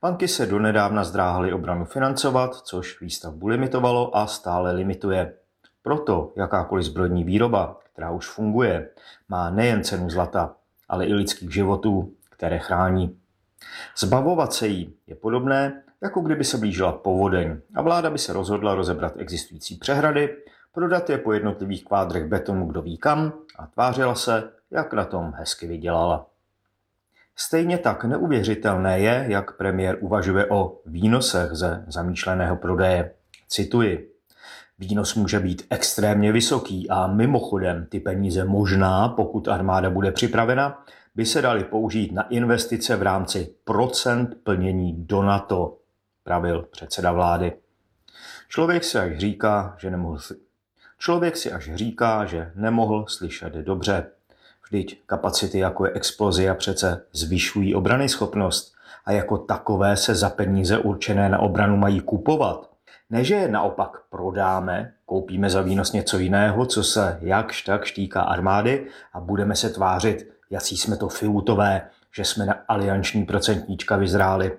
Speaker 22: Banky se donedávna zdráhaly obranu financovat, což výstavbu limitovalo a stále limituje. Proto jakákoliv zbrojní výroba, která už funguje, má nejen cenu zlata, ale i lidských životů, které chrání. Zbavovat se jí je podobné, jako kdyby se blížila povodeň a vláda by se rozhodla rozebrat existující přehrady, prodat je po jednotlivých kvádrech betonu kdo ví kam a tvářila se, jak na tom hezky vydělala. Stejně tak neuvěřitelné je, jak premiér uvažuje o výnosech ze zamýšleného prodeje. Cituji. Výnos může být extrémně vysoký a mimochodem ty peníze možná, pokud armáda bude připravena, by se daly použít na investice v rámci procent plnění do NATO, pravil předseda vlády. Člověk si až říká, že nemohl, člověk si až říká, že nemohl slyšet dobře. Vždyť kapacity jako je Explozia přece zvyšují obranyschopnost a jako takové se za peníze určené na obranu mají kupovat. Ne, že je naopak prodáme, koupíme za výnos něco jiného, co se jakž tak týká armády a budeme se tvářit, jací jsme to fiutové, že jsme na alianční procentníčka vyzráli.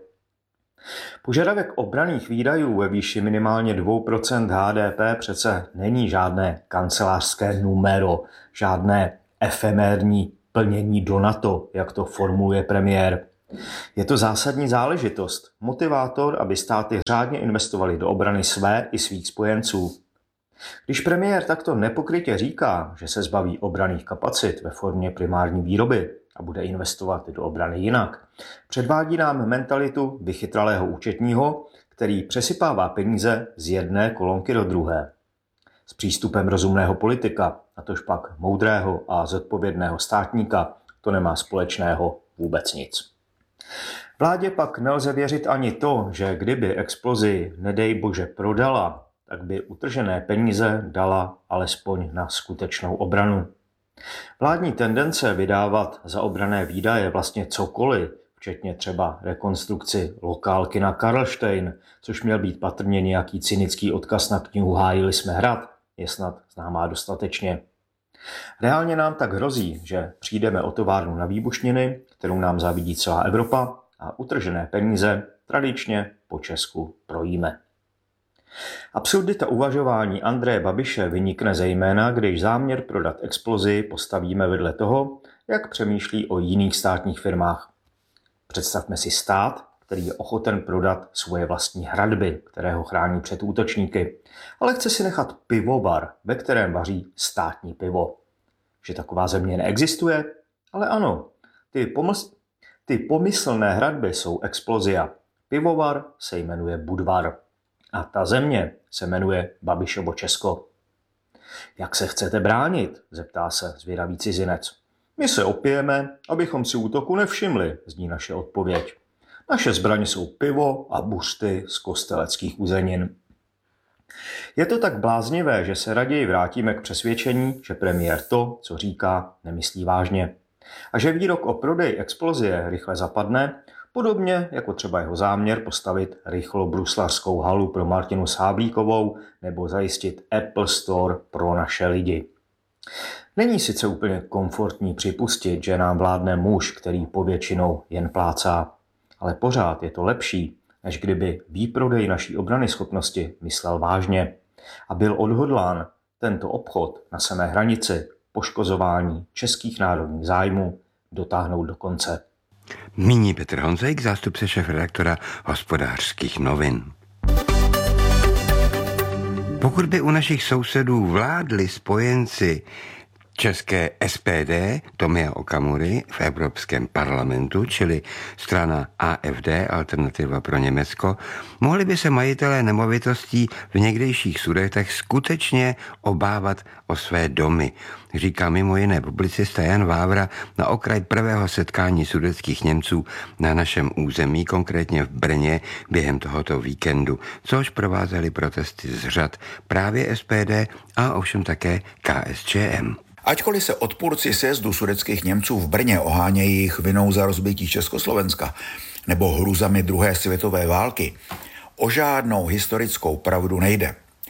Speaker 22: Požadavek obranných výdajů ve výši minimálně dvě procenta H D P přece není žádné kancelářské numero, žádné efemérní plnění do NATO, jak to formuluje premiér. Je to zásadní záležitost, motivátor, aby státy řádně investovaly do obrany své i svých spojenců. Když premiér takto nepokrytě říká, že se zbaví obranných kapacit ve formě primární výroby a bude investovat do obrany jinak, předvádí nám mentalitu vychytralého účetního, který přesypává peníze z jedné kolonky do druhé. S přístupem rozumného politika, natož pak moudrého a zodpovědného státníka, to nemá společného vůbec nic. Vládě pak nelze věřit ani to, že kdyby Explozii nedej bože prodala, tak by utržené peníze dala alespoň na skutečnou obranu. Vládní tendence vydávat za obranné výdaje vlastně cokoliv, včetně třeba rekonstrukci lokálky na Karlštejn, což měl být patrně nějaký cynický odkaz na knihu Hájili jsme hrad, je snad známá dostatečně. Reálně nám tak hrozí, že přijdeme o továrnu na výbušniny, kterou nám závidí celá Evropa, a utržené peníze tradičně po Česku projíme. Absurdita uvažování Andreje Babiše vynikne zejména, když záměr prodat Explozii postavíme vedle toho, jak přemýšlí o jiných státních firmách. Představme si stát, který je ochoten prodat svoje vlastní hradby, které ho chrání před útočníky, ale chce si nechat pivovar, ve kterém vaří státní pivo. Že taková země neexistuje? Ale ano, ty, pomysl... ty pomyslné hradby jsou Explozia. Pivovar se jmenuje Budvar. A ta země se jmenuje Babišovo Česko. Jak se chcete bránit? Zeptá se zvědavý cizinec. My se opijeme, abychom si útoku nevšimli, zní naše odpověď. Naše zbraně jsou pivo a buřty z kosteleckých uzenin. Je to tak bláznivé, že se raději vrátíme k přesvědčení, že premiér to, co říká, nemyslí vážně. A že výrok o prodeji Explozie rychle zapadne, podobně jako třeba jeho záměr postavit rychlo bruslařskou halu pro Martinu Sáblíkovou nebo zajistit Apple Store pro naše lidi. Není sice úplně komfortní připustit, že nám vládne muž, který povětšinou jen plácá, ale pořád je to lepší, než kdyby výprodej naší obranyschopnosti myslel vážně a byl odhodlán tento obchod na samé hranici poškozování českých národních zájmů dotáhnout do konce.
Speaker 21: Míní Petr Honzejk, zástupce šéfredaktora Hospodářských novin. Pokud by u našich sousedů vládli spojenci české S P D Tomia Okamury v Evropském parlamentu, čili strana A F D, Alternativa pro Německo, mohli by se majitelé nemovitostí v někdejších Sudetech skutečně obávat o své domy, říká mimo jiné publicista Jan Vávra na okraj prvého setkání sudetských Němců na našem území, konkrétně v Brně během tohoto víkendu, což provázely protesty z řad právě S P D a ovšem také K S Č M.
Speaker 1: Ačkoliv se odpůrci sjezdu sudetských Němců v Brně ohánějí jejich vinou za rozbití Československa nebo hrůzami druhé světové války, o žádnou historickou pravdu nejde.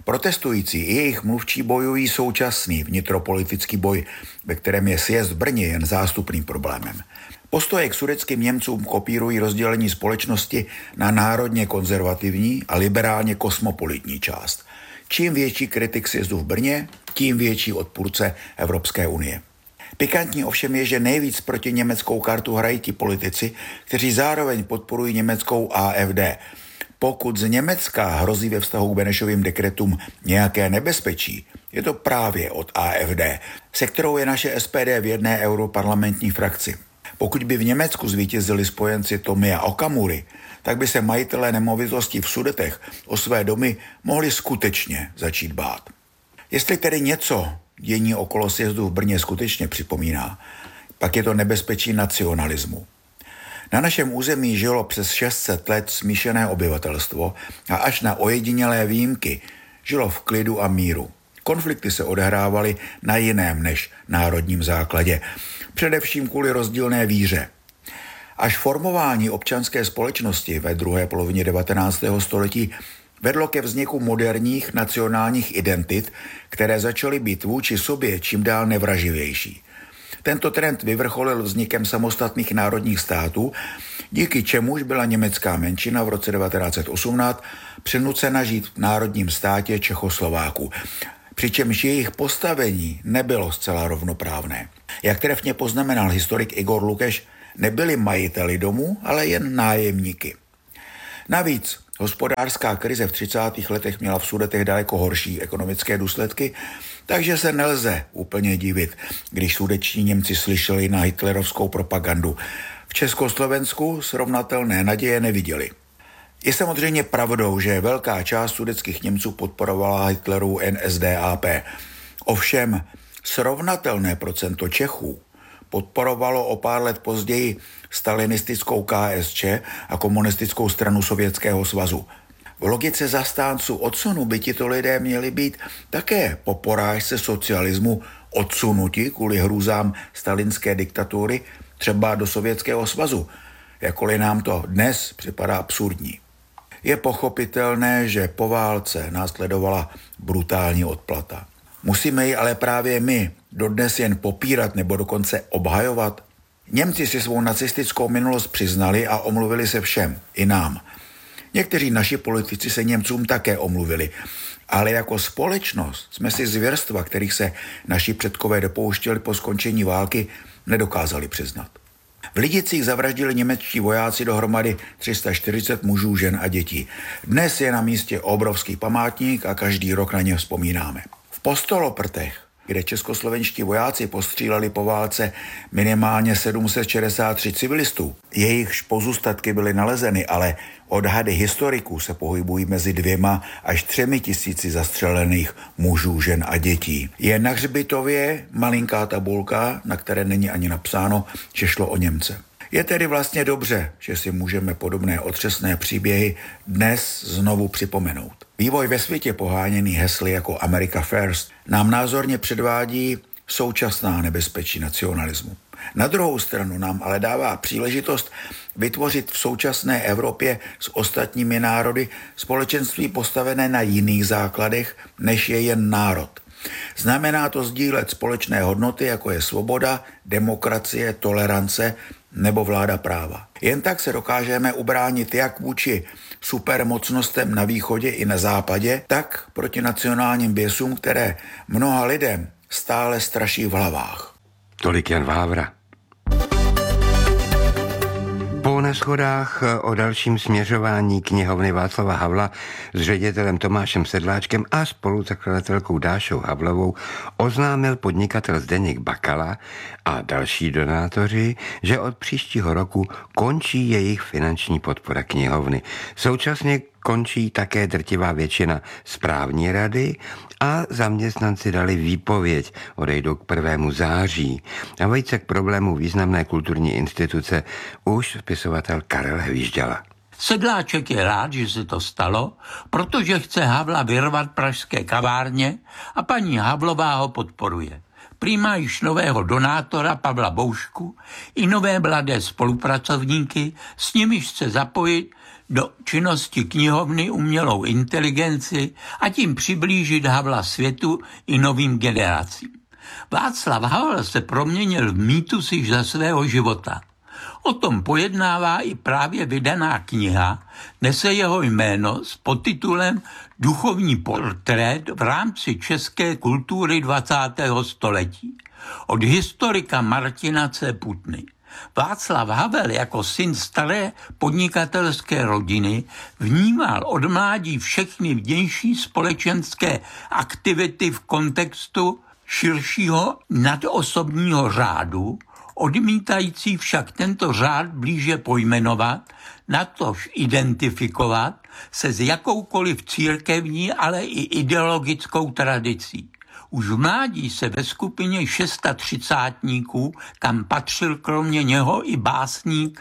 Speaker 1: Protestující i jejich mluvčí bojují současný vnitropolitický boj, ve kterém je sjezd v Brně jen zástupným problémem. Postoje k sudetským Němcům kopírují rozdělení společnosti na národně konzervativní a liberálně kosmopolitní část. Čím větší kritik sjezdu v Brně, tím větší odpůrce Evropské unie. Pikantní ovšem je, že nejvíc proti německou kartu hrají ti politici, kteří zároveň podporují německou A F D. Pokud z Německa hrozí ve vztahu k Benešovým dekretům nějaké nebezpečí, je to právě od A F D, se kterou je naše S P D v jedné europarlamentní frakci. Pokud by v Německu zvítězili spojenci Tomia Okamury, tak by se majitelé nemovitostí v Sudetech o své domy mohli skutečně začít bát. Jestli tedy něco dění okolo sjezdu v Brně skutečně připomíná, pak je to nebezpečí nacionalismu. Na našem území žilo přes šest set let smíšené obyvatelstvo a až na ojedinělé výjimky žilo v klidu a míru. Konflikty se odehrávaly na jiném než národním základě, především kvůli rozdílné víře. Až formování občanské společnosti ve druhé polovině devatenáctého století vedlo ke vzniku moderních nacionálních identit, které začaly být vůči sobě čím dál nevraživější. Tento trend vyvrcholil vznikem samostatných národních států, díky čemuž byla německá menšina v roce devatenáct set osmnáct přinucena žít v národním státě Čechoslováků, přičemž jejich postavení nebylo zcela rovnoprávné. Jak trefně poznamenal historik Igor Lukeš, nebyli majiteli domu, ale jen nájemníky. Navíc hospodářská krize v třicátých letech měla v Sudetech daleko horší ekonomické důsledky, takže se nelze úplně divit, když sudeční Němci slyšeli na hitlerovskou propagandu. V Československu srovnatelné naděje neviděli. Je samozřejmě pravdou, že velká část sudetských Němců podporovala Hitlerovu N S D A P. Ovšem srovnatelné procento Čechů podporovalo o pár let později stalinistickou K S Č a komunistickou stranu Sovětského svazu. V logice zastánců odsunu by tito lidé měli být také po porážce socialismu odsunuti kvůli hrůzám stalinské diktatury třeba do Sovětského svazu, jakkoliv nám to dnes připadá absurdní. Je pochopitelné, že po válce následovala brutální odplata. Musíme ji ale právě my dodnes jen popírat nebo dokonce obhajovat? Němci si svou nacistickou minulost přiznali a omluvili se všem, i nám. Někteří naši politici se Němcům také omluvili, ale jako společnost jsme si zvěrstva, kterých se naši předkové dopouštěli po skončení války, nedokázali přiznat. V Lidicích zavraždili němečtí vojáci dohromady tři sta čtyřicet mužů, žen a dětí. Dnes je na místě obrovský památník a každý rok na ně vzpomínáme. V Postoloprtech, kde českoslovenští vojáci postříleli po válce minimálně sedm set šedesát tři civilistů. Jejichž pozůstatky byly nalezeny, ale odhady historiků se pohybují mezi dvěma až třemi tisíci zastřelených mužů, žen a dětí. Je na hřbitově malinká tabulka, na které není ani napsáno, že šlo o Němce. Je tedy vlastně dobře, že si můžeme podobné otřesné příběhy dnes znovu připomenout. Vývoj ve světě poháněný hesly jako America First nám názorně předvádí současná nebezpečí nacionalismu. Na druhou stranu nám ale dává příležitost vytvořit v současné Evropě s ostatními národy společenství postavené na jiných základech, než je jen národ. Znamená to sdílet společné hodnoty, jako je svoboda, demokracie, tolerance nebo vláda práva. Jen tak se dokážeme ubránit jak vůči supermocnostem na východě i na západě, tak proti nacionálním běsům, které mnoha lidem stále straší v hlavách.
Speaker 21: Tolik Jan Vávra. Po neshodách o dalším směřování knihovny Václava Havla s ředitelem Tomášem Sedláčkem a spoluzakladatelkou Dášou Havlovou oznámil podnikatel Zdeněk Bakala a další donátoři, že od příštího roku končí jejich finanční podpora knihovny. Současně končí také drtivá většina správní rady a zaměstnanci dali výpověď, odejdou k prvému září. A vejce k problému významné kulturní instituce už spisovatel Karel Hvížďala.
Speaker 3: Sedláček je rád, že se to stalo, protože chce Havla vyrvat pražské kavárně a paní Havlová ho podporuje. Prý má již nového donátora Pavla Boušku i nové mladé spolupracovníky, s nimiž chce zapojit do činnosti knihovny umělou inteligenci a tím přiblížit Havla světu i novým generacím. Václav Havel se proměnil v mýtus již za svého života. O tom pojednává i právě vydaná kniha, nese jeho jméno s podtitulem Duchovní portrét v rámci české kultury dvacátého století od historika Martina C. Putny. Václav Havel jako syn staré podnikatelské rodiny vnímal od mládí všechny vnější společenské aktivity v kontextu širšího nadosobního řádu, odmítající však tento řád blíže pojmenovat, natož identifikovat se s jakoukoliv církevní, ale i ideologickou tradicí. Už v mládí se ve skupině šestadvacátníků, kam patřil kromě něho i básník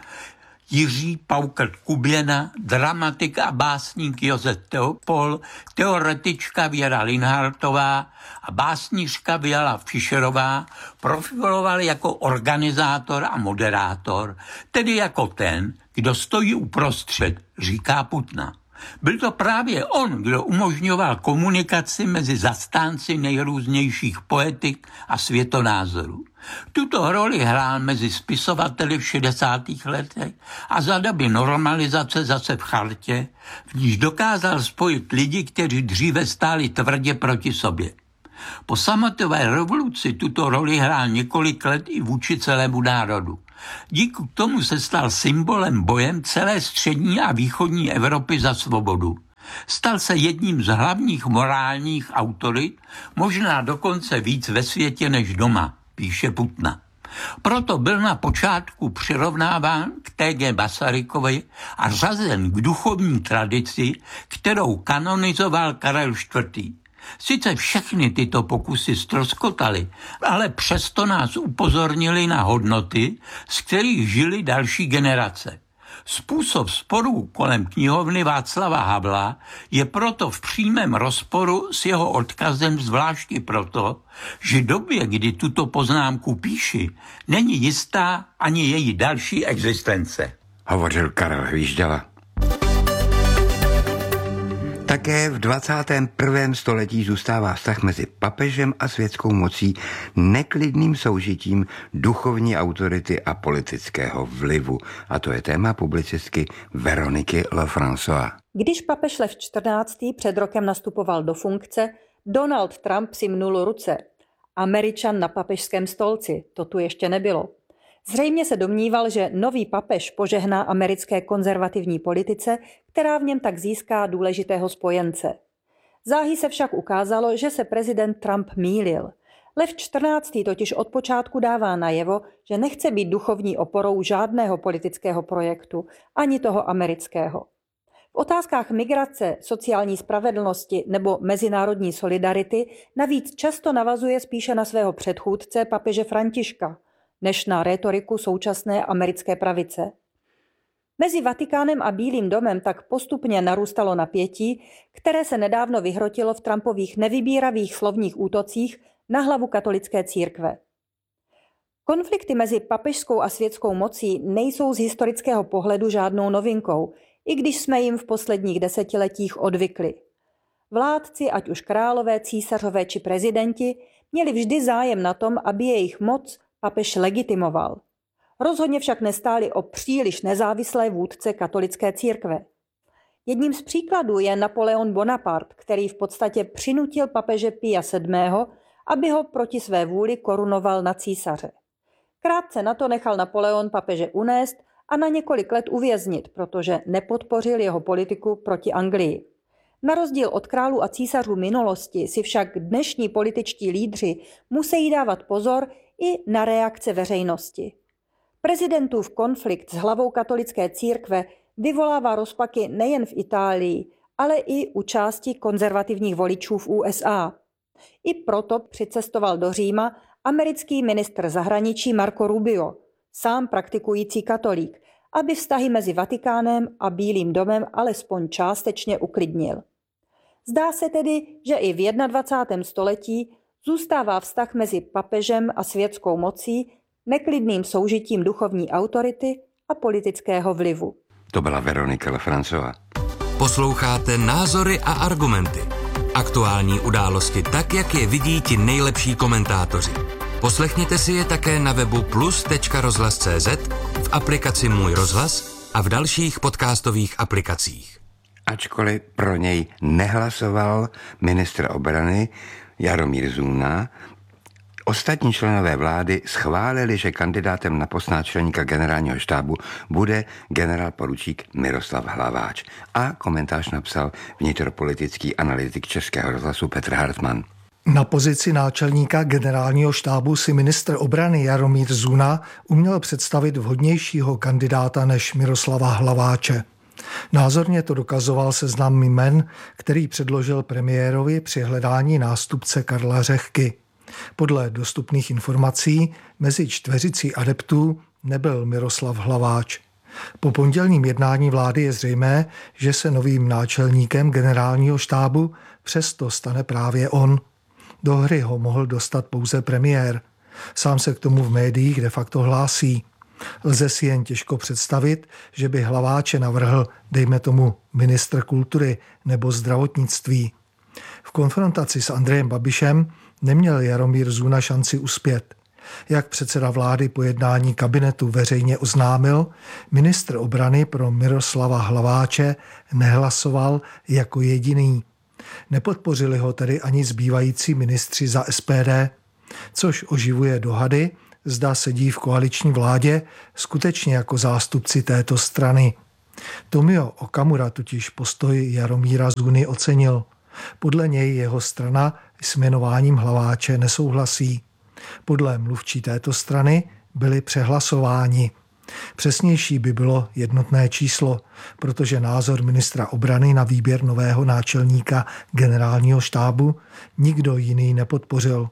Speaker 3: Jiří Paukrt Kuběna, dramatik a básník Josef Teopol, teoretička Věra Linhartová a básnířka Věla Fischerová profiloval jako organizátor a moderátor, tedy jako ten, kdo stojí uprostřed, říká Putna. Byl to právě on, kdo umožňoval komunikaci mezi zastánci nejrůznějších poetik a světonázorů. Tuto roli hrál mezi spisovateli v šedesátých letech a za doby normalizace zase v chartě, v níž dokázal spojit lidi, kteří dříve stáli tvrdě proti sobě. Po sametové revoluci tuto roli hrál několik let i vůči celému národu. Díky tomu se stal symbolem bojem celé střední a východní Evropy za svobodu. Stal se jedním z hlavních morálních autorit, možná dokonce víc ve světě než doma, píše Putna. Proto byl na počátku přirovnáván k T G Masarykovi a řazen k duchovní tradici, kterou kanonizoval Karel čtvrtý. Sice všechny tyto pokusy ztroskotaly, ale přesto nás upozornili na hodnoty, z kterých žili další generace. Způsob sporů kolem knihovny Václava Havla je proto v přímém rozporu s jeho odkazem, zvláště proto, že době, kdy tuto poznámku píši, není jistá ani její další existence.
Speaker 21: Hovořil Karel Hvíždala. Také v dvacátém prvním století zůstává vztah mezi papežem a světskou mocí neklidným soužitím duchovní autority a politického vlivu. A to je téma publicistky Veroniky Lefrancois.
Speaker 4: Když papež Lev čtrnáctý před rokem nastupoval do funkce, Donald Trump si mnul ruce. Američan na papežském stolci, to tu ještě nebylo. Zřejmě se domníval, že nový papež požehná americké konzervativní politice, která v něm tak získá důležitého spojence. Záhy se však ukázalo, že se prezident Trump mýlil. Lev čtrnáctý totiž od počátku dává najevo, že nechce být duchovní oporou žádného politického projektu, ani toho amerického. V otázkách migrace, sociální spravedlnosti nebo mezinárodní solidarity navíc často navazuje spíše na svého předchůdce papeže Františka, než na rétoriku současné americké pravice. Mezi Vatikánem a Bílým domem tak postupně narůstalo napětí, které se nedávno vyhrotilo v Trumpových nevybíravých slovních útocích na hlavu katolické církve. Konflikty mezi papežskou a světskou mocí nejsou z historického pohledu žádnou novinkou, i když jsme jim v posledních desetiletích odvykli. Vládci, ať už králové, císařové či prezidenti, měli vždy zájem na tom, aby jejich moc papež legitimoval. Rozhodně však nestáli o příliš nezávislé vůdce katolické církve. Jedním z příkladů je Napoleon Bonaparte, který v podstatě přinutil papeže Pia sedmého, aby ho proti své vůli korunoval na císaře. Krátce na to nechal Napoleon papeže unést a na několik let uvěznit, protože nepodpořil jeho politiku proti Anglii. Na rozdíl od králů a císařů minulosti si však dnešní političtí lídři musí dávat pozor i na reakce veřejnosti. Prezidentův konflikt s hlavou katolické církve vyvolává rozpaky nejen v Itálii, ale i u části konzervativních voličů v U S A. I proto přicestoval do Říma americký ministr zahraničí Marco Rubio, sám praktikující katolík, aby vztahy mezi Vatikánem a Bílým domem alespoň částečně uklidnil. Zdá se tedy, že i v dvacátém prvním století zůstává vztah mezi papežem a světskou mocí neklidným soužitím duchovní autority a politického vlivu.
Speaker 21: To byla Veronika Lefrancová.
Speaker 6: Posloucháte Názory a argumenty. Aktuální události tak, jak je vidí ti nejlepší komentátoři. Poslechněte si je také na webu plus tečka rozhlas tečka cé zet, v aplikaci Můj rozhlas a v dalších podcastových aplikacích.
Speaker 21: Ačkoliv pro něj nehlasoval ministr obrany Jaromír Zuna, ostatní členové vlády schválili, že kandidátem na post náčelníka generálního štábu bude generál poručík Miroslav Hlaváč. A komentář napsal vnitropolitický analytik Českého rozhlasu Petr Hartmann.
Speaker 5: Na pozici náčelníka generálního štábu si ministr obrany Jaromír Zuna uměl představit vhodnějšího kandidáta než Miroslava Hlaváče. Názorně to dokazoval seznam jmen, který předložil premiérovi při hledání nástupce Karla Řehky. Podle dostupných informací mezi čtveřicí adeptů nebyl Miroslav Hlaváč. Po pondělním jednání vlády je zřejmé, že se novým náčelníkem generálního štábu přesto stane právě on. Do hry ho mohl dostat pouze premiér. Sám se k tomu v médiích de facto hlásí. Lze si jen těžko představit, že by Hlaváče navrhl, dejme tomu, ministr kultury nebo zdravotnictví. V konfrontaci s Andrejem Babišem neměl Jaromír Zuna šanci uspět. Jak předseda vlády po jednání kabinetu veřejně oznámil, ministr obrany pro Miroslava Hlaváče nehlasoval jako jediný. Nepodpořili ho tedy ani zbývající ministři za es pé dé, což oživuje dohady, zda sedí v koaliční vládě skutečně jako zástupci této strany. Tomio Okamura totiž postoj Jaromíra Zuny ocenil. Podle něj jeho strana s jmenováním Hlaváče nesouhlasí. Podle mluvčí této strany byli přehlasováni. Přesnější by bylo jednotné číslo, protože názor ministra obrany na výběr nového náčelníka generálního štábu nikdo jiný nepodpořil.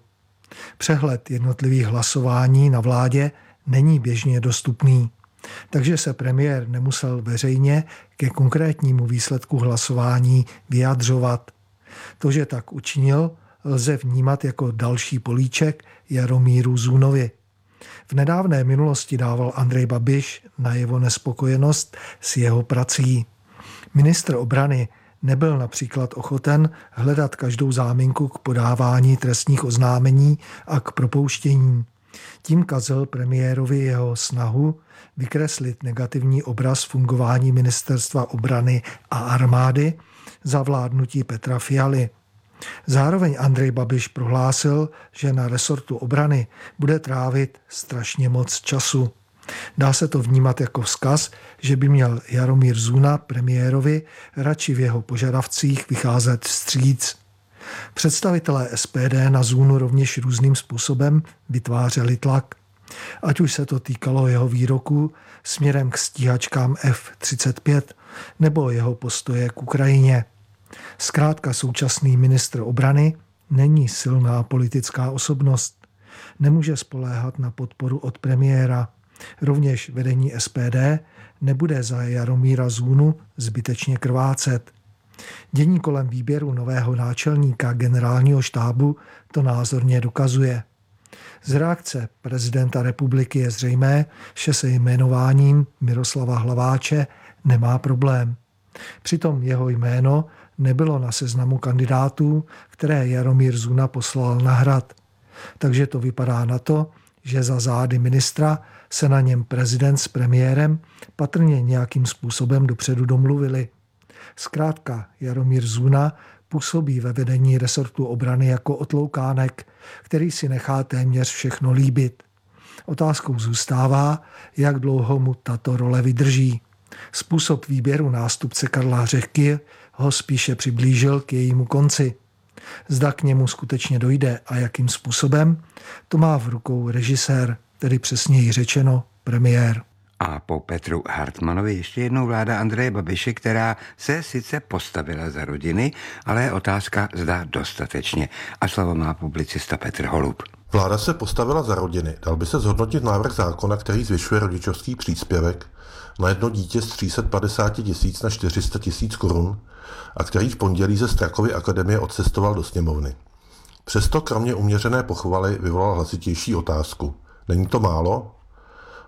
Speaker 5: Přehled jednotlivých hlasování na vládě není běžně dostupný, takže se premiér nemusel veřejně ke konkrétnímu výsledku hlasování vyjadřovat. To, že tak učinil, lze vnímat jako další políček Jaromíru Zunovi. V nedávné minulosti dával Andrej Babiš najevo nespokojenost s jeho prací. Ministr obrany nebyl například ochoten hledat každou záminku k podávání trestních oznámení a k propouštění. Tím kazil premiérovi jeho snahu vykreslit negativní obraz fungování ministerstva obrany a armády za vládnutí Petra Fialy. Zároveň Andrej Babiš prohlásil, že na resortu obrany bude trávit strašně moc času. Dá se to vnímat jako vzkaz, že by měl Jaromír Zuna premiérovi radši v jeho požadavcích vycházet vstříc. Představitelé es pé dé na Zunu rovněž různým způsobem vytvářeli tlak. Ať už se to týkalo jeho výroků směrem k stíhačkám ef třicet pět nebo jeho postoje k Ukrajině. Zkrátka současný ministr obrany není silná politická osobnost. Nemůže spoléhat na podporu od premiéra. Rovněž vedení es pé dé nebude za Jaromíra Zunu zbytečně krvácet. Dění kolem výběru nového náčelníka generálního štábu to názorně dokazuje. Z reakce prezidenta republiky je zřejmé, že se jmenováním Miroslava Hlaváče nemá problém. Přitom jeho jméno nebylo na seznamu kandidátů, které Jaromír Zuna poslal na Hrad. Takže to vypadá na to, že za zády ministra se na něm prezident s premiérem patrně nějakým způsobem dopředu domluvili. Zkrátka Jaromír Zuna působí ve vedení resortu obrany jako otloukánek, který si nechá téměř všechno líbit. Otázkou zůstává, jak dlouho mu tato role vydrží. Způsob výběru nástupce Karla Řehky ho spíše přiblížil k jejímu konci. Zda k němu skutečně dojde a jakým způsobem, to má v rukou režisér, tedy přesněji řečeno premiér.
Speaker 21: A po Petru Hartmanovi ještě jednou vláda Andreje Babiše, která se sice postavila za rodiny, ale je otázka, zda dostatečně. A slovo má publicista Petr Holub.
Speaker 7: Vláda se postavila za rodiny. Dal by se zhodnotit návrh zákona, který zvyšuje rodičovský příspěvek na jedno dítě z tři sta padesát tisíc na čtyři sta tisíc korun a který v pondělí ze Strakovy akademie odcestoval do sněmovny. Přesto kromě uměřené pochvaly vyvolal hlasitější otázku. Není to málo?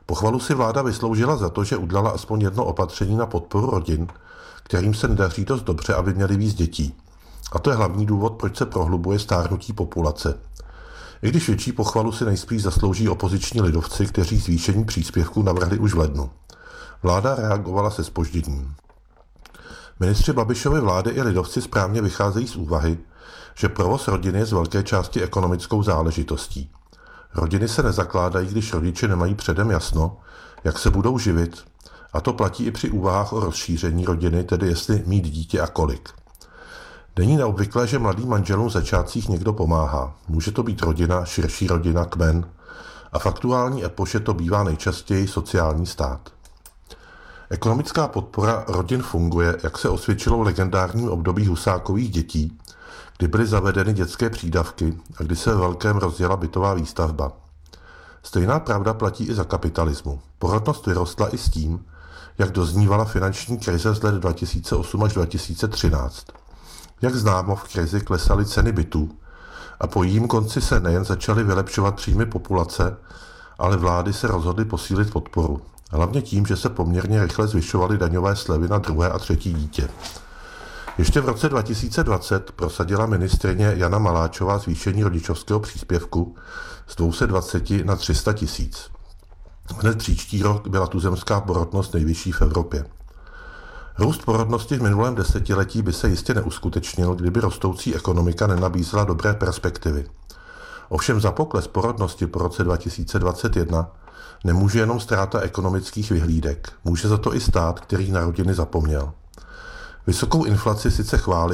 Speaker 7: Pochvalu si vláda vysloužila za to, že udělala aspoň jedno opatření na podporu rodin, kterým se nedaří dost dobře, aby měli víc dětí. A to je hlavní důvod, proč se prohlubuje stárnutí populace. I když větší pochvalu si nejspíš zaslouží opoziční lidovci, kteří zvýšení příspěvků navrhli už v lednu. Vláda reagovala se zpožděním. Ministři Babišovy vlády i lidovci správně vycházejí z úvahy, že provoz rodiny je z velké části ekonomickou záležitostí. Rodiny se nezakládají, když rodiče nemají předem jasno, jak se budou živit, a to platí i při úvahách o rozšíření rodiny, tedy jestli mít dítě a kolik. Není neobvyklé, že mladým manželům v začátcích někdo pomáhá. Může to být rodina, širší rodina, kmen a v aktuální epoše to bývá nejčastěji sociální stát. Ekonomická podpora rodin funguje, jak se osvědčilo v legendárním období Husákových dětí, kdy byly zavedeny dětské přídavky a kdy se ve velkém rozjela bytová výstavba. Stejná pravda platí i za kapitalismu. Porodnost vyrostla i s tím, jak doznívala finanční krize z let dva tisíce osm až dva tisíce třináct. Jak známo, v krizi klesaly ceny bytů a po jejím konci se nejen začaly vylepšovat příjmy populace, ale vlády se rozhodly posílit podporu. Hlavně tím, že se poměrně rychle zvyšovaly daňové slevy na druhé a třetí dítě. Ještě v roce dva tisíce dvacet prosadila ministryně Jana Maláčová zvýšení rodičovského příspěvku z dvě stě dvacet na tři sta tisíc. Hned příští rok byla tuzemská porodnost nejvyšší v Evropě. Růst porodnosti v minulém desetiletí by se jistě neuskutečnil, kdyby rostoucí ekonomika nenabízela dobré perspektivy. Ovšem za pokles porodnosti po roce dva tisíce dvacet jedna nemůže jenom ztráta ekonomických vyhlídek. Může za to i stát, který na rodiny zapomněl. Vysokou inflaci sice chválí,